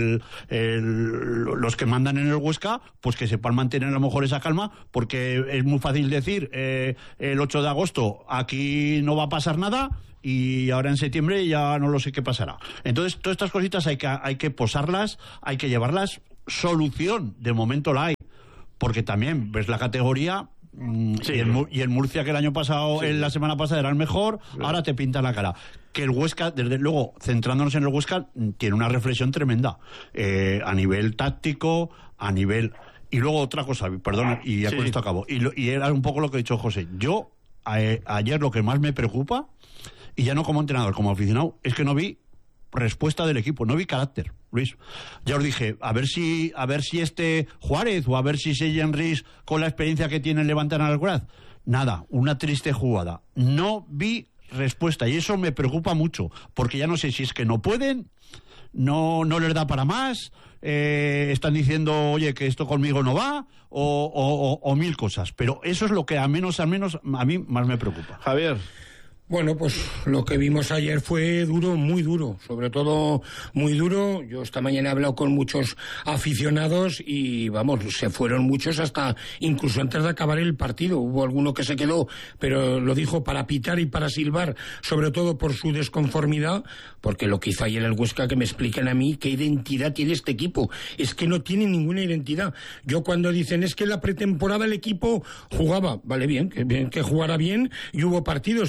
Speaker 4: los que mandan en el Huesca, pues que sepan mantener a lo mejor esa calma, porque es muy fácil decir, el 8 de agosto aquí no va a pasar nada, y ahora en septiembre ya no lo sé qué pasará. Entonces, todas estas cositas hay que posarlas, hay que llevarlas. Solución, de momento la hay, porque también ves la categoría. Sí, y el Murcia, que el año pasado, la semana pasada era el mejor, ahora te pintan la cara. Que el Huesca, desde luego, centrándonos en el Huesca, tiene una reflexión tremenda, a nivel táctico, a nivel... Y luego otra cosa, perdona, y ya con esto acabo, y era un poco lo que ha dicho José. Yo, ayer lo que más me preocupa, y ya no como entrenador, como aficionado, es que no vi respuesta del equipo, no vi carácter, Luis. Ya os dije, a ver si este Juárez, o a ver si Seyen Riz, con la experiencia que tiene, levantan al Alcoraz. Nada, una triste jugada. No vi respuesta, y eso me preocupa mucho, porque ya no sé si es que no pueden, no les da para más, están diciendo, oye, que esto conmigo no va, o mil cosas. Pero eso es lo que al menos a mí más me preocupa.
Speaker 33: Javier.
Speaker 6: Bueno, pues lo que vimos ayer fue duro, muy duro, sobre todo muy duro. Yo esta mañana he hablado con muchos aficionados y, vamos, se fueron muchos hasta incluso antes de acabar el partido. Hubo alguno que se quedó, pero lo dijo para pitar y para silbar, sobre todo por su desconformidad, porque lo que hizo ayer el Huesca, que me explican a mí qué identidad tiene este equipo. Es que no tiene ninguna identidad. Yo cuando dicen, es que en la pretemporada el equipo jugaba, vale, bien que jugara bien y hubo partidos, pero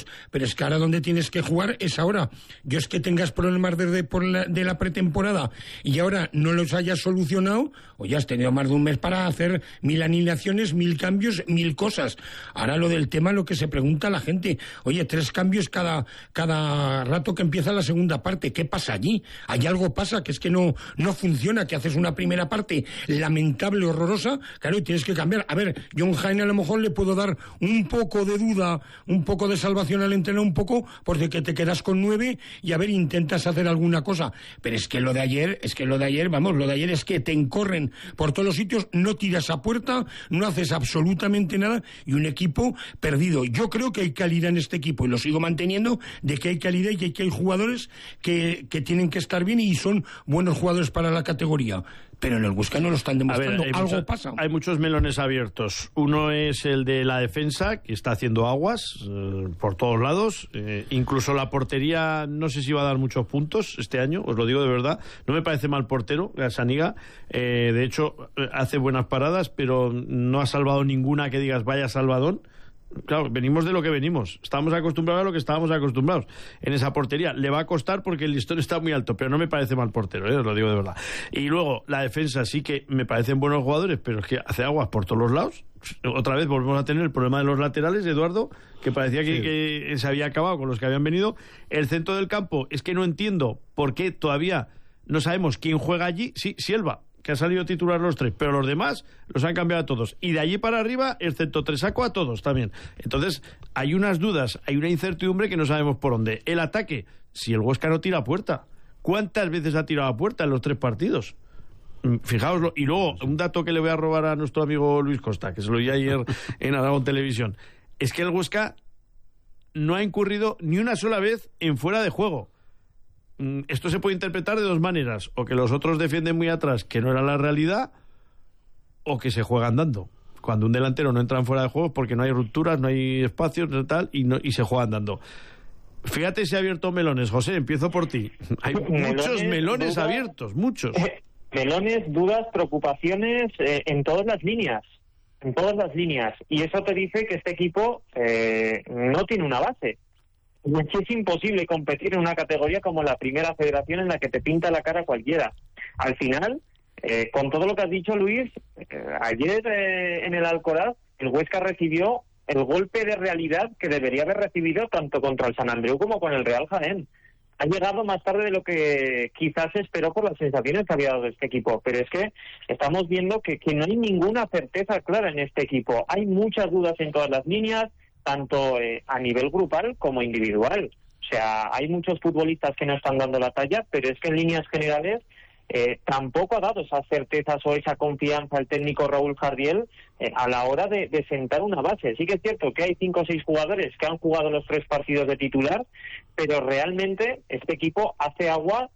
Speaker 6: es que ahora donde tienes que jugar es ahora. Yo es que tengas problemas de la pretemporada y ahora no los hayas solucionado, o ya has tenido más de un mes para hacer 1000 alineaciones, 1000 cambios, 1000 cosas. Ahora lo del tema, lo que se pregunta la gente, oye, 3 cambios cada rato que empieza la segunda parte, ¿qué pasa allí? ¿Hay algo pasa? Que es que no funciona, que haces una primera parte lamentable, horrorosa, claro, y tienes que cambiar. A ver, John Jaime a lo mejor le puedo dar un poco de duda, un poco de salvación al entreno, un poco, porque que te quedas con 9 y a ver, intentas hacer alguna cosa. Pero es que lo de ayer es que te encorren por todos los sitios, no tiras a puerta, no haces absolutamente nada y un equipo perdido. Yo creo que hay calidad en este equipo y lo sigo manteniendo, de que hay calidad y que hay jugadores que tienen que estar bien y son buenos jugadores para la categoría. Pero en el Huesca no lo están demostrando. Algo pasa.
Speaker 33: Hay muchos melones abiertos. Uno es el de la defensa, que está haciendo aguas por todos lados. Incluso la portería, no sé si va a dar muchos puntos este año, os lo digo de verdad. No me parece mal portero, Gazzaniga. De hecho, hace buenas paradas, pero no ha salvado ninguna que digas, vaya salvadón. Claro, venimos de lo que venimos. Estábamos acostumbrados a lo que estábamos acostumbrados. En esa portería le va a costar porque el listón está muy alto, pero no me parece mal portero, os lo digo de verdad. Y luego, la defensa sí que me parecen buenos jugadores, pero es que hace aguas por todos los lados. Otra vez volvemos a tener el problema de los laterales, Eduardo, que parecía que se había acabado con los que habían venido. El centro del campo, es que no entiendo por qué todavía no sabemos quién juega allí. Sí, Silva, que ha salido titular los 3, pero los demás los han cambiado a todos. Y de allí para arriba, excepto Tresaco, a todos también. Entonces, hay unas dudas, hay una incertidumbre que no sabemos por dónde. El ataque, si el Huesca no tira a puerta, ¿cuántas veces ha tirado a puerta en los 3 partidos? Fijaoslo. Y luego, un dato que le voy a robar a nuestro amigo Luis Costa, que se lo oí ayer en Aragón Televisión, es que el Huesca no ha incurrido ni una sola vez en fuera de juego. Esto se puede interpretar de 2 maneras: o que los otros defienden muy atrás, que no era la realidad, o que se juegan dando. Cuando un delantero no entra en fuera de juego porque no hay rupturas, no hay espacios, tal, y se juegan dando. Fíjate si ha abierto melones, José, empiezo por ti. Hay muchos melones dudas, abiertos, muchos.
Speaker 21: Melones, dudas, preocupaciones en todas las líneas. En todas las líneas. Y eso te dice que este equipo no tiene una base. Es imposible competir en una categoría como la Primera Federación, en la que te pinta la cara cualquiera. Al final, con todo lo que has dicho, Luis, ayer en el Alcoraz el Huesca recibió el golpe de realidad que debería haber recibido tanto contra el Sant Andreu como con el Real Jaén. Ha llegado más tarde de lo que quizás se esperó por las sensaciones que había dado este equipo, pero es que estamos viendo que no hay ninguna certeza clara en este equipo. Hay muchas dudas en todas las líneas, tanto a nivel grupal como individual. O sea, hay muchos futbolistas que no están dando la talla, pero es que en líneas generales tampoco ha dado esas certezas o esa confianza el técnico Raúl Jardiel a la hora de sentar una base. Sí que es cierto que hay 5 o 6 jugadores que han jugado los 3 partidos de titular, pero realmente este equipo hace aguas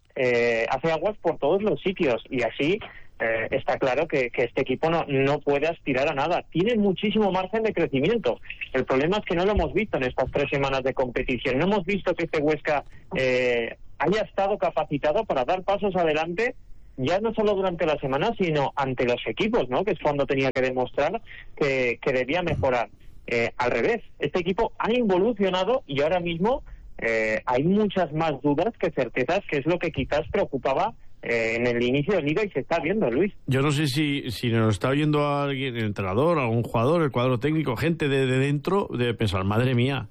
Speaker 21: por todos los sitios, y así está claro que este equipo no puede aspirar a nada. Tiene muchísimo margen de crecimiento. El problema es que no lo hemos visto en estas 3 semanas de competición. No hemos visto que este Huesca haya estado capacitado para dar pasos adelante, ya no solo durante la semana, sino ante los equipos, ¿no? Que es cuando tenía que demostrar que debía mejorar. Al revés, este equipo ha involucionado y ahora mismo hay muchas más dudas que certezas, que es lo que quizás preocupaba en el inicio de liga, y se está viendo, Luis.
Speaker 33: Yo no sé si nos está oyendo alguien, el entrenador, algún jugador, el cuadro técnico, gente de dentro, debe pensar, madre mía,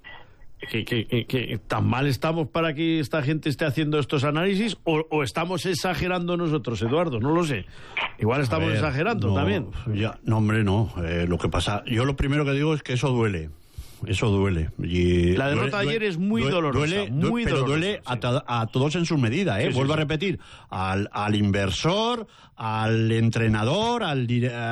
Speaker 33: que tan mal estamos para que esta gente esté haciendo estos análisis, o estamos exagerando nosotros, Eduardo, no lo sé. Igual estamos exagerando también.
Speaker 4: No, hombre, no. Lo que pasa, yo lo primero que digo es que eso duele. Eso duele. Y
Speaker 33: la derrota ayer es muy dolorosa.
Speaker 4: Pero duele a todos en su medida. Sí, vuelvo a repetir. Al inversor, al entrenador, a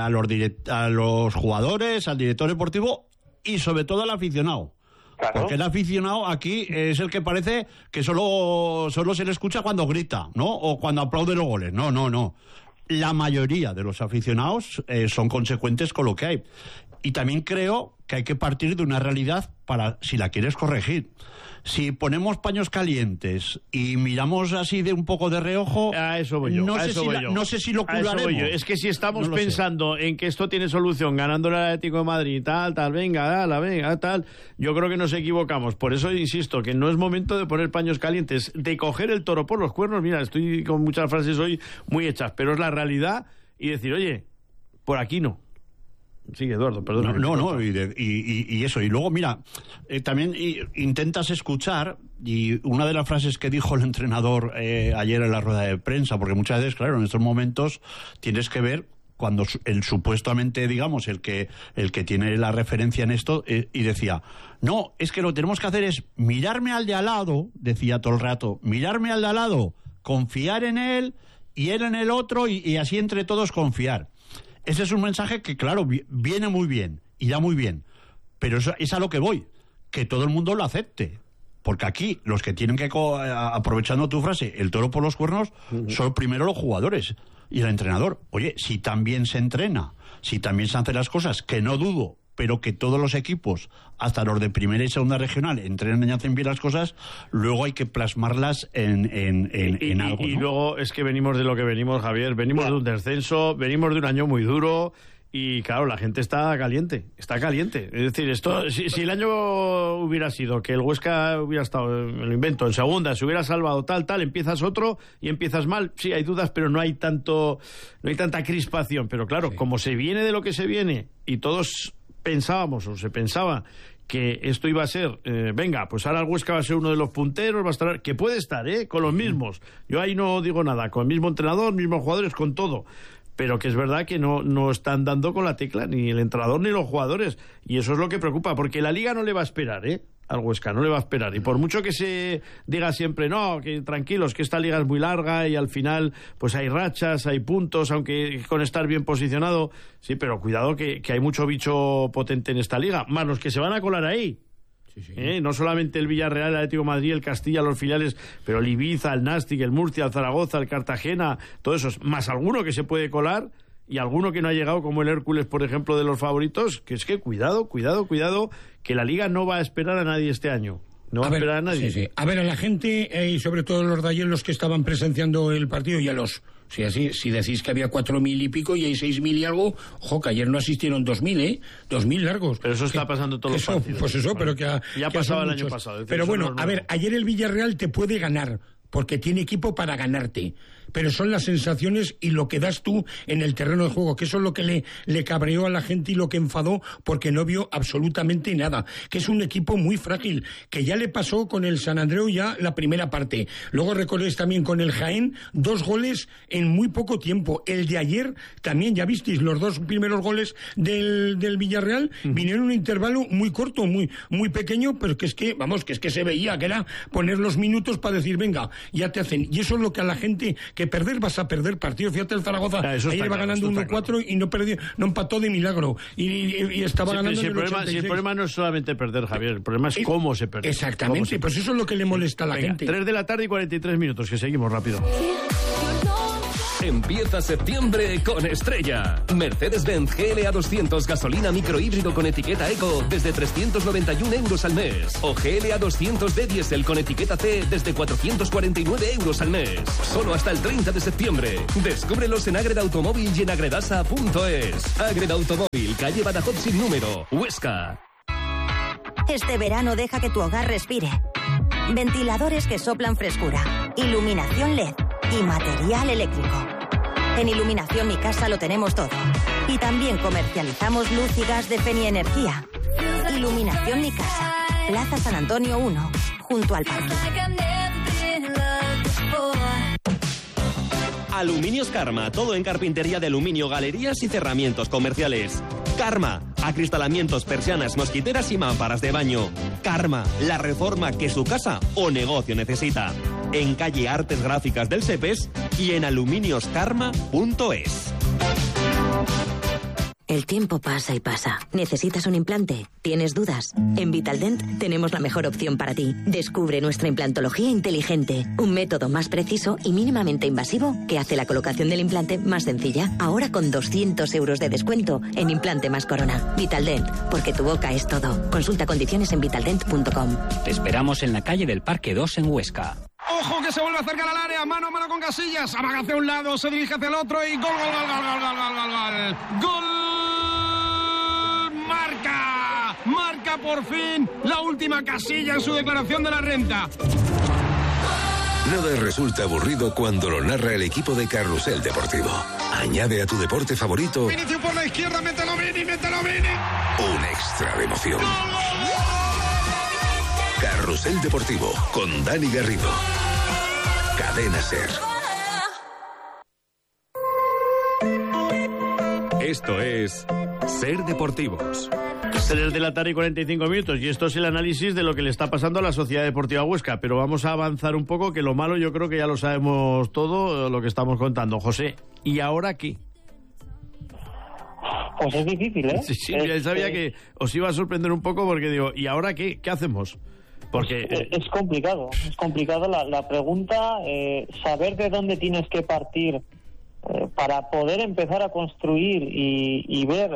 Speaker 4: los jugadores, al director deportivo y sobre todo al aficionado. Claro. Porque el aficionado aquí es el que parece que solo se le escucha cuando grita, ¿no? O cuando aplaude los goles. No. La mayoría de los aficionados son consecuentes con lo que hay. Y también creo que hay que partir de una realidad para si la quieres corregir. Si ponemos paños calientes y miramos así de un poco de reojo,
Speaker 33: a eso voy yo.
Speaker 4: No sé si lo curaremos.
Speaker 33: Es que si estamos pensando en que esto tiene solución, ganando el Atlético de Madrid, tal, venga, tal, yo creo que nos equivocamos. Por eso insisto que no es momento de poner paños calientes, de coger el toro por los cuernos. Mira, estoy con muchas frases hoy muy hechas, pero es la realidad, y decir, oye, por aquí no. Sí, Eduardo, perdón.
Speaker 4: No, y eso. Y luego, mira, también intentas escuchar, y una de las frases que dijo el entrenador ayer en la rueda de prensa, porque muchas veces, claro, en estos momentos tienes que ver cuando el supuestamente, digamos, el que tiene la referencia en esto, y decía, no, es que lo que tenemos que hacer es mirarme al de al lado, decía todo el rato, mirarme al de al lado, confiar en él, y él en el otro, y así entre todos confiar. Ese es un mensaje que, claro, viene muy bien y da muy bien, pero eso es a lo que voy, que todo el mundo lo acepte, porque aquí los que tienen que, aprovechando tu frase, el toro por los cuernos, son primero los jugadores y el entrenador. Oye, si también se entrena, si también se hacen las cosas, que no dudo, pero que todos los equipos, hasta los de primera y segunda regional, entrenan y hacen bien las cosas, luego hay que plasmarlas en algo, ¿no?
Speaker 33: Y luego es que venimos de lo que venimos, Javier, venimos de un descenso, venimos de un año muy duro, y claro, la gente está caliente. Es decir, esto, si el año hubiera sido que el Huesca hubiera estado, me lo invento, en segunda, se hubiera salvado tal, empiezas otro y empiezas mal, sí, hay dudas, pero no hay tanta crispación. Pero claro, como se viene de lo que se viene, y todos pensábamos, o se pensaba, que esto iba a ser, venga, pues ahora el Huesca va a ser uno de los punteros, va a estar, que puede estar, con los mismos. Yo ahí no digo nada, con el mismo entrenador, mismos jugadores, con todo. Pero que es verdad que no están dando con la tecla, ni el entrenador ni los jugadores. Y eso es lo que preocupa, porque la Liga no le va a esperar, al Huesca, no le va a esperar. Y por mucho que se diga siempre, no, que tranquilos, que esta Liga es muy larga y al final pues hay rachas, hay puntos, aunque con estar bien posicionado. Sí, pero cuidado que hay mucho bicho potente en esta Liga, más los que se van a colar ahí. Sí. No solamente el Villarreal, el Atlético de Madrid, el Castilla, los filiales, pero el Ibiza, el Nastic, el Murcia, el Zaragoza, el Cartagena, todo eso, más alguno que se puede colar y alguno que no ha llegado, como el Hércules, por ejemplo, de los favoritos, que es que cuidado, que la Liga no va a esperar a nadie este año. No va a esperar a nadie.
Speaker 6: Sí. A ver, a la gente, y sobre todo los de ayer, los que estaban presenciando el partido, y a los... Si decís que había 4.000 y pico y hay 6.000 y algo, ojo, que ayer no asistieron 2.000, 2.000 largos.
Speaker 33: Pero eso está pasando todos los partidos.
Speaker 6: Pues eso, pero que
Speaker 33: ya pasaba el año pasado.
Speaker 6: Pero bueno, a ver, ayer el Villarreal te puede ganar, porque tiene equipo para ganarte. Pero son las sensaciones y lo que das tú en el terreno de juego, que eso es lo que le cabreó a la gente y lo que enfadó, porque no vio absolutamente nada, que es un equipo muy frágil, que ya le pasó con el San Andreu ya la primera parte, luego recordéis también con el Jaén, 2 goles en muy poco tiempo, el de ayer también, ya visteis, los 2 primeros goles del Villarreal vinieron en un intervalo muy corto, muy pequeño, pero que es que se veía que era poner los minutos para decir, venga, ya te hacen, y eso es lo que a la gente... que perder vas a perder partido. Fíjate el Zaragoza, ayer iba ganando 1-4 y no empató de milagro y estaba ganando
Speaker 33: el 86. El problema no es solamente perder, Javier, el problema es cómo se pierde.
Speaker 6: Exactamente, pues eso es lo que le molesta a la gente.
Speaker 33: 3 de la tarde y 43 minutos, que seguimos rápido.
Speaker 32: Empieza septiembre con Estrella. Mercedes-Benz GLA 200 gasolina microhíbrido con etiqueta Eco desde 391 euros al mes. O GLA 200D diésel con etiqueta C desde 449 euros al mes. Solo hasta el 30 de septiembre. Descúbrelos en Agreda Automóvil y en agredasa.es. Agreda Automóvil, calle Badajoz sin número, Huesca.
Speaker 7: Este verano deja que tu hogar respire. Ventiladores que soplan frescura, iluminación LED y material eléctrico. En Iluminación Mi Casa lo tenemos todo. Y también comercializamos luz y gas de Feni Energía. Iluminación Mi Casa, Plaza San Antonio 1, junto al parque.
Speaker 8: Aluminios Karma, todo en carpintería de aluminio, galerías y cerramientos comerciales. Karma, acristalamientos, persianas, mosquiteras y mamparas de baño. Karma, la reforma que su casa o negocio necesita. En calle Artes Gráficas del Sepes y en aluminioskarma.es.
Speaker 9: El tiempo pasa y pasa. ¿Necesitas un implante? ¿Tienes dudas? En Vitaldent tenemos la mejor opción para ti. Descubre nuestra implantología inteligente, un método más preciso y mínimamente invasivo que hace la colocación del implante más sencilla. Ahora con 200 euros de descuento en Implante más Corona. Vitaldent, porque tu boca es todo. Consulta condiciones en vitaldent.com.
Speaker 10: Te esperamos en la calle del Parque 2 en Huesca.
Speaker 11: ¡Ojo que se vuelve a acercar al área! Mano a mano con Casillas. Amaga hacia un lado, se dirige hacia el otro y gol, gol, gol, gol, gol, gol, gol, gol. ¡Gol! ¡Marca! Marca por fin la última Casilla en su declaración de la renta.
Speaker 13: Nada resulta aburrido cuando lo narra el equipo de Carrusel Deportivo. Añade a tu deporte favorito
Speaker 11: Vinicius por la izquierda, mételo Vini, mételo Vini.
Speaker 13: un extra de emoción. Carrusel Deportivo con Dani Garrido. Cadena SER.
Speaker 32: Esto es SER Deportivos.
Speaker 33: 3 de la tarde y 45 minutos, y esto es el análisis de lo que le está pasando a la Sociedad Deportiva Huesca, pero vamos a avanzar un poco, que lo malo yo creo que ya lo sabemos todo, lo que estamos contando. José, ¿y ahora qué?
Speaker 21: Pues es difícil, ¿eh?
Speaker 33: Sí, ya sabía que os iba a sorprender un poco porque digo, ¿y ahora qué? ¿Qué hacemos? Porque
Speaker 21: es complicado la pregunta, saber de dónde tienes que partir para poder empezar a construir y ver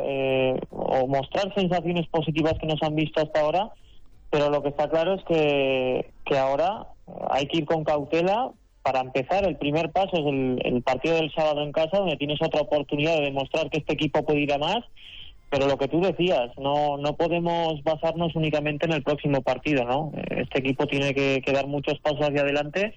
Speaker 21: o mostrar sensaciones positivas que nos han visto hasta ahora, pero lo que está claro es que ahora hay que ir con cautela. Para empezar, el primer paso es el partido del sábado en casa, donde tienes otra oportunidad de demostrar que este equipo puede ir a más. Pero lo que tú decías, no podemos basarnos únicamente en el próximo partido, ¿no? Este equipo tiene que dar muchos pasos hacia adelante,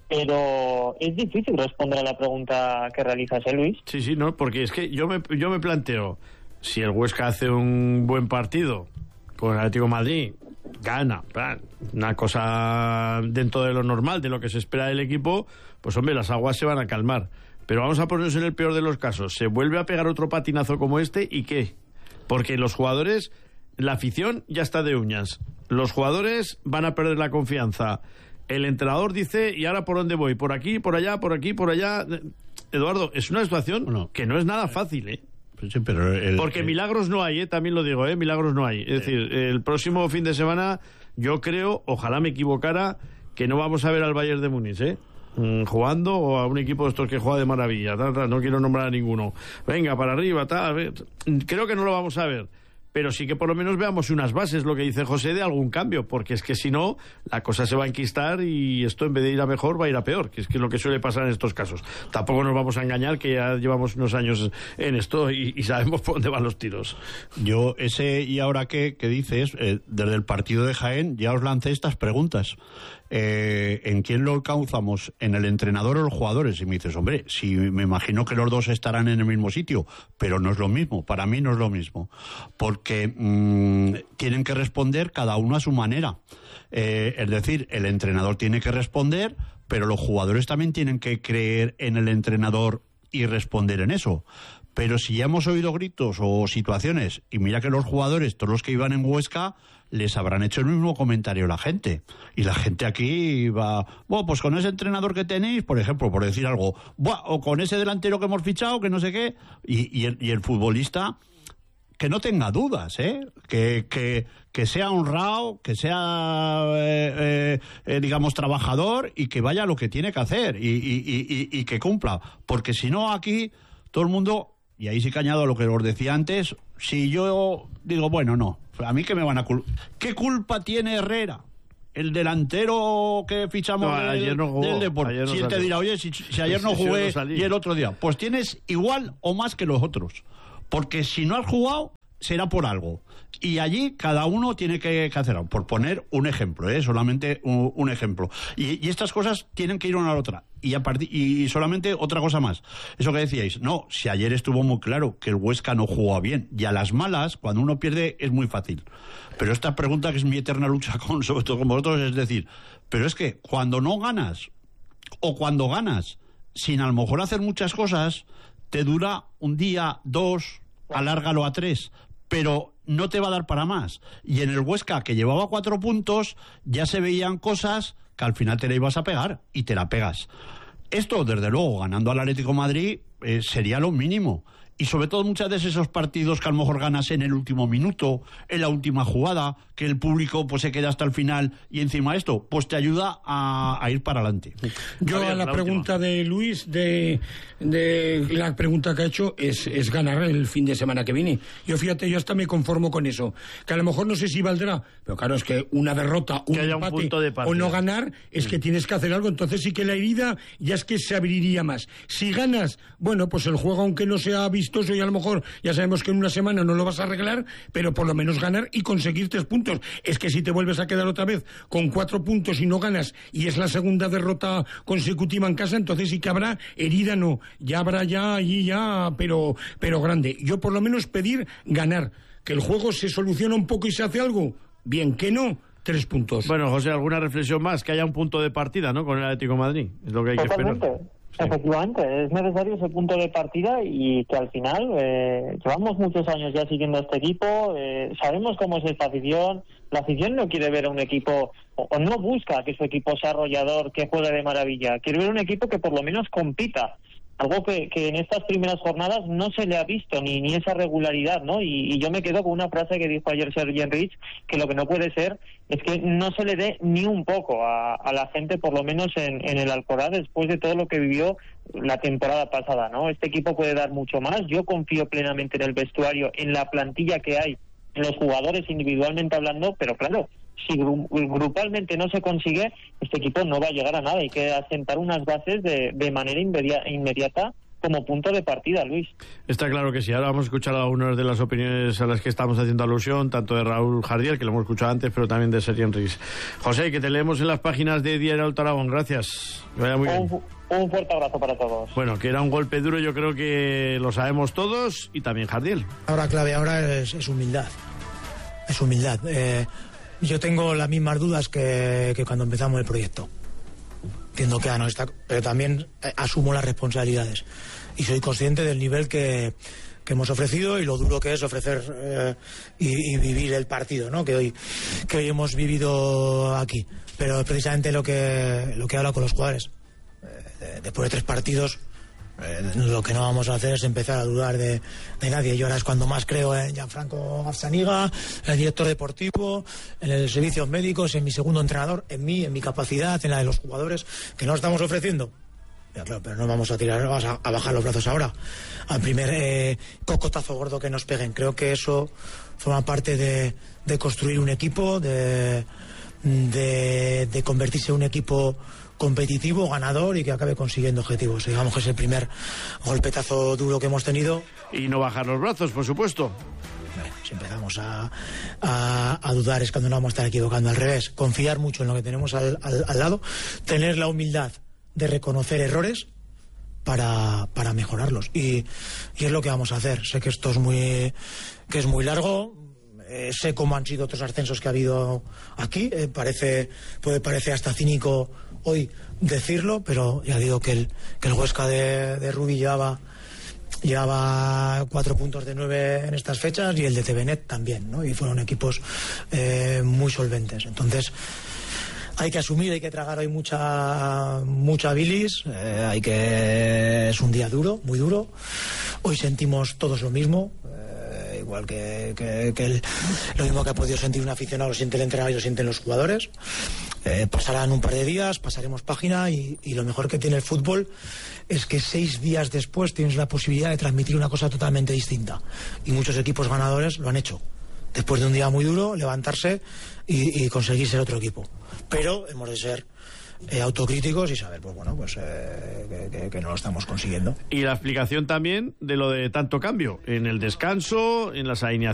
Speaker 21: pero es difícil responder a la pregunta que realizas, Luis.
Speaker 33: Sí, no, porque es que yo me planteo, si el Huesca hace un buen partido con el Atlético de Madrid, gana, una cosa dentro de lo normal, de lo que se espera del equipo, pues hombre, las aguas se van a calmar. Pero vamos a ponernos en el peor de los casos, se vuelve a pegar otro patinazo como este, ¿y qué? Porque los jugadores, la afición ya está de uñas. Los jugadores van a perder la confianza. El entrenador dice, ¿y ahora por dónde voy? ¿Por aquí, por allá, por aquí, por allá? Eduardo, es una situación que no es nada fácil, ¿eh?
Speaker 4: Sí, pero
Speaker 33: porque milagros no hay, también lo digo, milagros no hay. Es decir, el próximo fin de semana, yo creo, ojalá me equivocara, que no vamos a ver al Bayern de Múnich, jugando, o a un equipo de estos que juega de maravilla, no quiero nombrar a ninguno. Venga, para arriba, creo que no lo vamos a ver, pero sí que por lo menos veamos unas bases, lo que dice José, de algún cambio, porque es que si no, la cosa se va a enquistar y esto en vez de ir a mejor va a ir a peor, que es lo que suele pasar en estos casos. Tampoco nos vamos a engañar, que ya llevamos unos años en esto y sabemos por dónde van los tiros.
Speaker 4: Yo, ¿y ahora qué dices? Desde el partido de Jaén ya os lancé estas preguntas. ¿En quién lo alcanzamos? ¿En el entrenador o los jugadores? Y me dices, hombre, si me imagino que los dos estarán en el mismo sitio, pero no es lo mismo, para mí no es lo mismo, porque tienen que responder cada uno a su manera. Es decir, el entrenador tiene que responder, pero los jugadores también tienen que creer en el entrenador y responder en eso. Pero si ya hemos oído gritos o situaciones, y mira que los jugadores, todos los que iban en Huesca, les habrán hecho el mismo comentario la gente. Y la gente aquí va, bueno, pues con ese entrenador que tenéis, por ejemplo, por decir algo, o con ese delantero que hemos fichado, que no sé qué, y el futbolista, que no tenga dudas, que sea honrado, que sea, digamos, trabajador, y que vaya a lo que tiene que hacer, y que cumpla. Porque si no, aquí todo el mundo... Y ahí sí que añado lo que os decía antes, si yo digo, bueno, no, a mí que me van a culpar. ¿Qué culpa tiene Herrera? El delantero que fichamos
Speaker 33: ayer no jugó,
Speaker 4: del Deportivo. Si él te dirá, oye, si ayer no jugué y el otro día, pues tienes igual o más que los otros. Porque si no has jugado, será por algo. Y allí cada uno tiene que hacer algo. Por poner un ejemplo, solamente un ejemplo. Y estas cosas tienen que ir una a la otra. Y solamente otra cosa más. Eso que decíais, no, si ayer estuvo muy claro que el Huesca no jugaba bien. Y a las malas, cuando uno pierde, es muy fácil. Pero esta pregunta, que es mi eterna lucha sobre todo con vosotros, es decir, pero es que cuando no ganas, o cuando ganas, sin a lo mejor hacer muchas cosas, te dura un día, 2, alárgalo a 3, pero no te va a dar para más. Y en el Huesca, que llevaba 4 puntos, ya se veían cosas que al final te la ibas a pegar, y te la pegas. Esto, desde luego, ganando al Atlético de Madrid, sería lo mínimo. y sobre todo muchas veces esos partidos que a lo mejor ganas en el último minuto, en la última jugada, que el público pues se queda hasta el final y encima esto pues te ayuda a ir para adelante.
Speaker 6: Yo a la pregunta de Luis, de la pregunta que ha hecho es ganar el fin de semana que viene. Yo fíjate, yo hasta me conformo con eso, que a lo mejor no sé si valdrá, pero claro, es que una derrota, un empate o no ganar, es que tienes que hacer algo, entonces sí que la herida ya es que se abriría más. Si ganas, bueno, pues el juego aunque no sea vistoso y a lo mejor ya sabemos que en una semana no lo vas a arreglar, pero por lo menos ganar y conseguir 3 puntos. Es que si te vuelves a quedar otra vez con 4 puntos y no ganas y es la segunda derrota consecutiva en casa, entonces sí que habrá herida, no, ya habrá pero grande. Yo por lo menos pedir ganar, que el juego se soluciona un poco y se hace algo, bien, que no, 3 puntos.
Speaker 33: Bueno, José, ¿alguna reflexión más? Que haya un punto de partida, ¿no?, con el Atlético de Madrid, es lo que hay que esperar.
Speaker 21: Sí. Efectivamente, es necesario ese punto de partida y que al final llevamos muchos años ya siguiendo a este equipo, sabemos cómo es esta afición, la afición no quiere ver a un equipo o no busca que su equipo sea arrollador, que juegue de maravilla, quiere ver un equipo que por lo menos compita, algo que en estas primeras jornadas no se le ha visto ni esa regularidad, ¿no? Y yo me quedo con una frase que dijo ayer Sergi Enrich, que lo que no puede ser es que no se le dé ni un poco a la gente, por lo menos en el Alcoraz, después de todo lo que vivió la temporada pasada, ¿no? Este equipo puede dar mucho más, yo confío plenamente en el vestuario, en la plantilla que hay, en los jugadores individualmente hablando, pero claro, si grupalmente no se consigue, este equipo no va a llegar a nada. Hay que asentar unas bases de manera inmediata como punto de partida, Luis.
Speaker 33: Está claro que sí. Ahora vamos a escuchar algunas de las opiniones a las que estamos haciendo alusión, tanto de Raúl Jardiel, que lo hemos escuchado antes, pero también de Sergi Enrich. José, que te leemos en las páginas de Diario Alto Aragón. Gracias. Que vaya muy bien.
Speaker 21: Un fuerte abrazo para todos.
Speaker 33: Bueno, que era un golpe duro, yo creo que lo sabemos todos, y también Jardiel.
Speaker 1: Ahora clave ahora es humildad. Es humildad. Yo tengo las mismas dudas que cuando empezamos el proyecto. Entiendo que no está, pero también asumo las responsabilidades y soy consciente del nivel que hemos ofrecido y lo duro que es ofrecer y vivir el partido, ¿no?, que hoy hemos vivido aquí. Pero precisamente lo que habla con los jugadores. Después de 3 partidos, lo que no vamos a hacer es empezar a dudar de nadie. Yo ahora es cuando más creo en Gianfranco Gazzaniga, en el director deportivo, en el servicios médicos, en mi segundo entrenador, en mí, en mi capacidad, en la de los jugadores, que no estamos ofreciendo. Ya, claro, pero no vamos a bajar los brazos ahora al primer cocotazo gordo que nos peguen. Creo que eso forma parte de construir un equipo, de convertirse en un equipo competitivo, ganador y que acabe consiguiendo objetivos. Digamos que es el primer golpetazo duro que hemos tenido.
Speaker 33: Y no bajar los brazos, por supuesto.
Speaker 1: Si empezamos a dudar es cuando nos vamos a estar equivocando. Al revés, confiar mucho en lo que tenemos al lado, tener la humildad de reconocer errores para mejorarlos. Y es lo que vamos a hacer. Sé que esto es muy largo. Sé cómo han sido otros ascensos que ha habido aquí. Puede parecer hasta cínico hoy decirlo, pero ya digo que el Huesca de Rubí llevaba 4 puntos de 9 en estas fechas y el de TVNet también, ¿no? Y fueron equipos muy solventes. Entonces hay que asumir, hay que tragar hoy mucha bilis, es un día duro, muy duro. Hoy sentimos todos lo mismo. Igual que lo mismo que ha podido sentir un aficionado, lo siente el entrenador y lo sienten los jugadores. Pasarán un par de días, pasaremos página y lo mejor que tiene el fútbol es que 6 días después tienes la posibilidad de transmitir una cosa totalmente distinta. Y muchos equipos ganadores lo han hecho. Después de un día muy duro, levantarse y conseguir ser otro equipo. Pero hemos de ser autocríticos y saber, que no lo estamos consiguiendo.
Speaker 33: Y la explicación también de lo de tanto cambio en el descanso, en las alineaciones.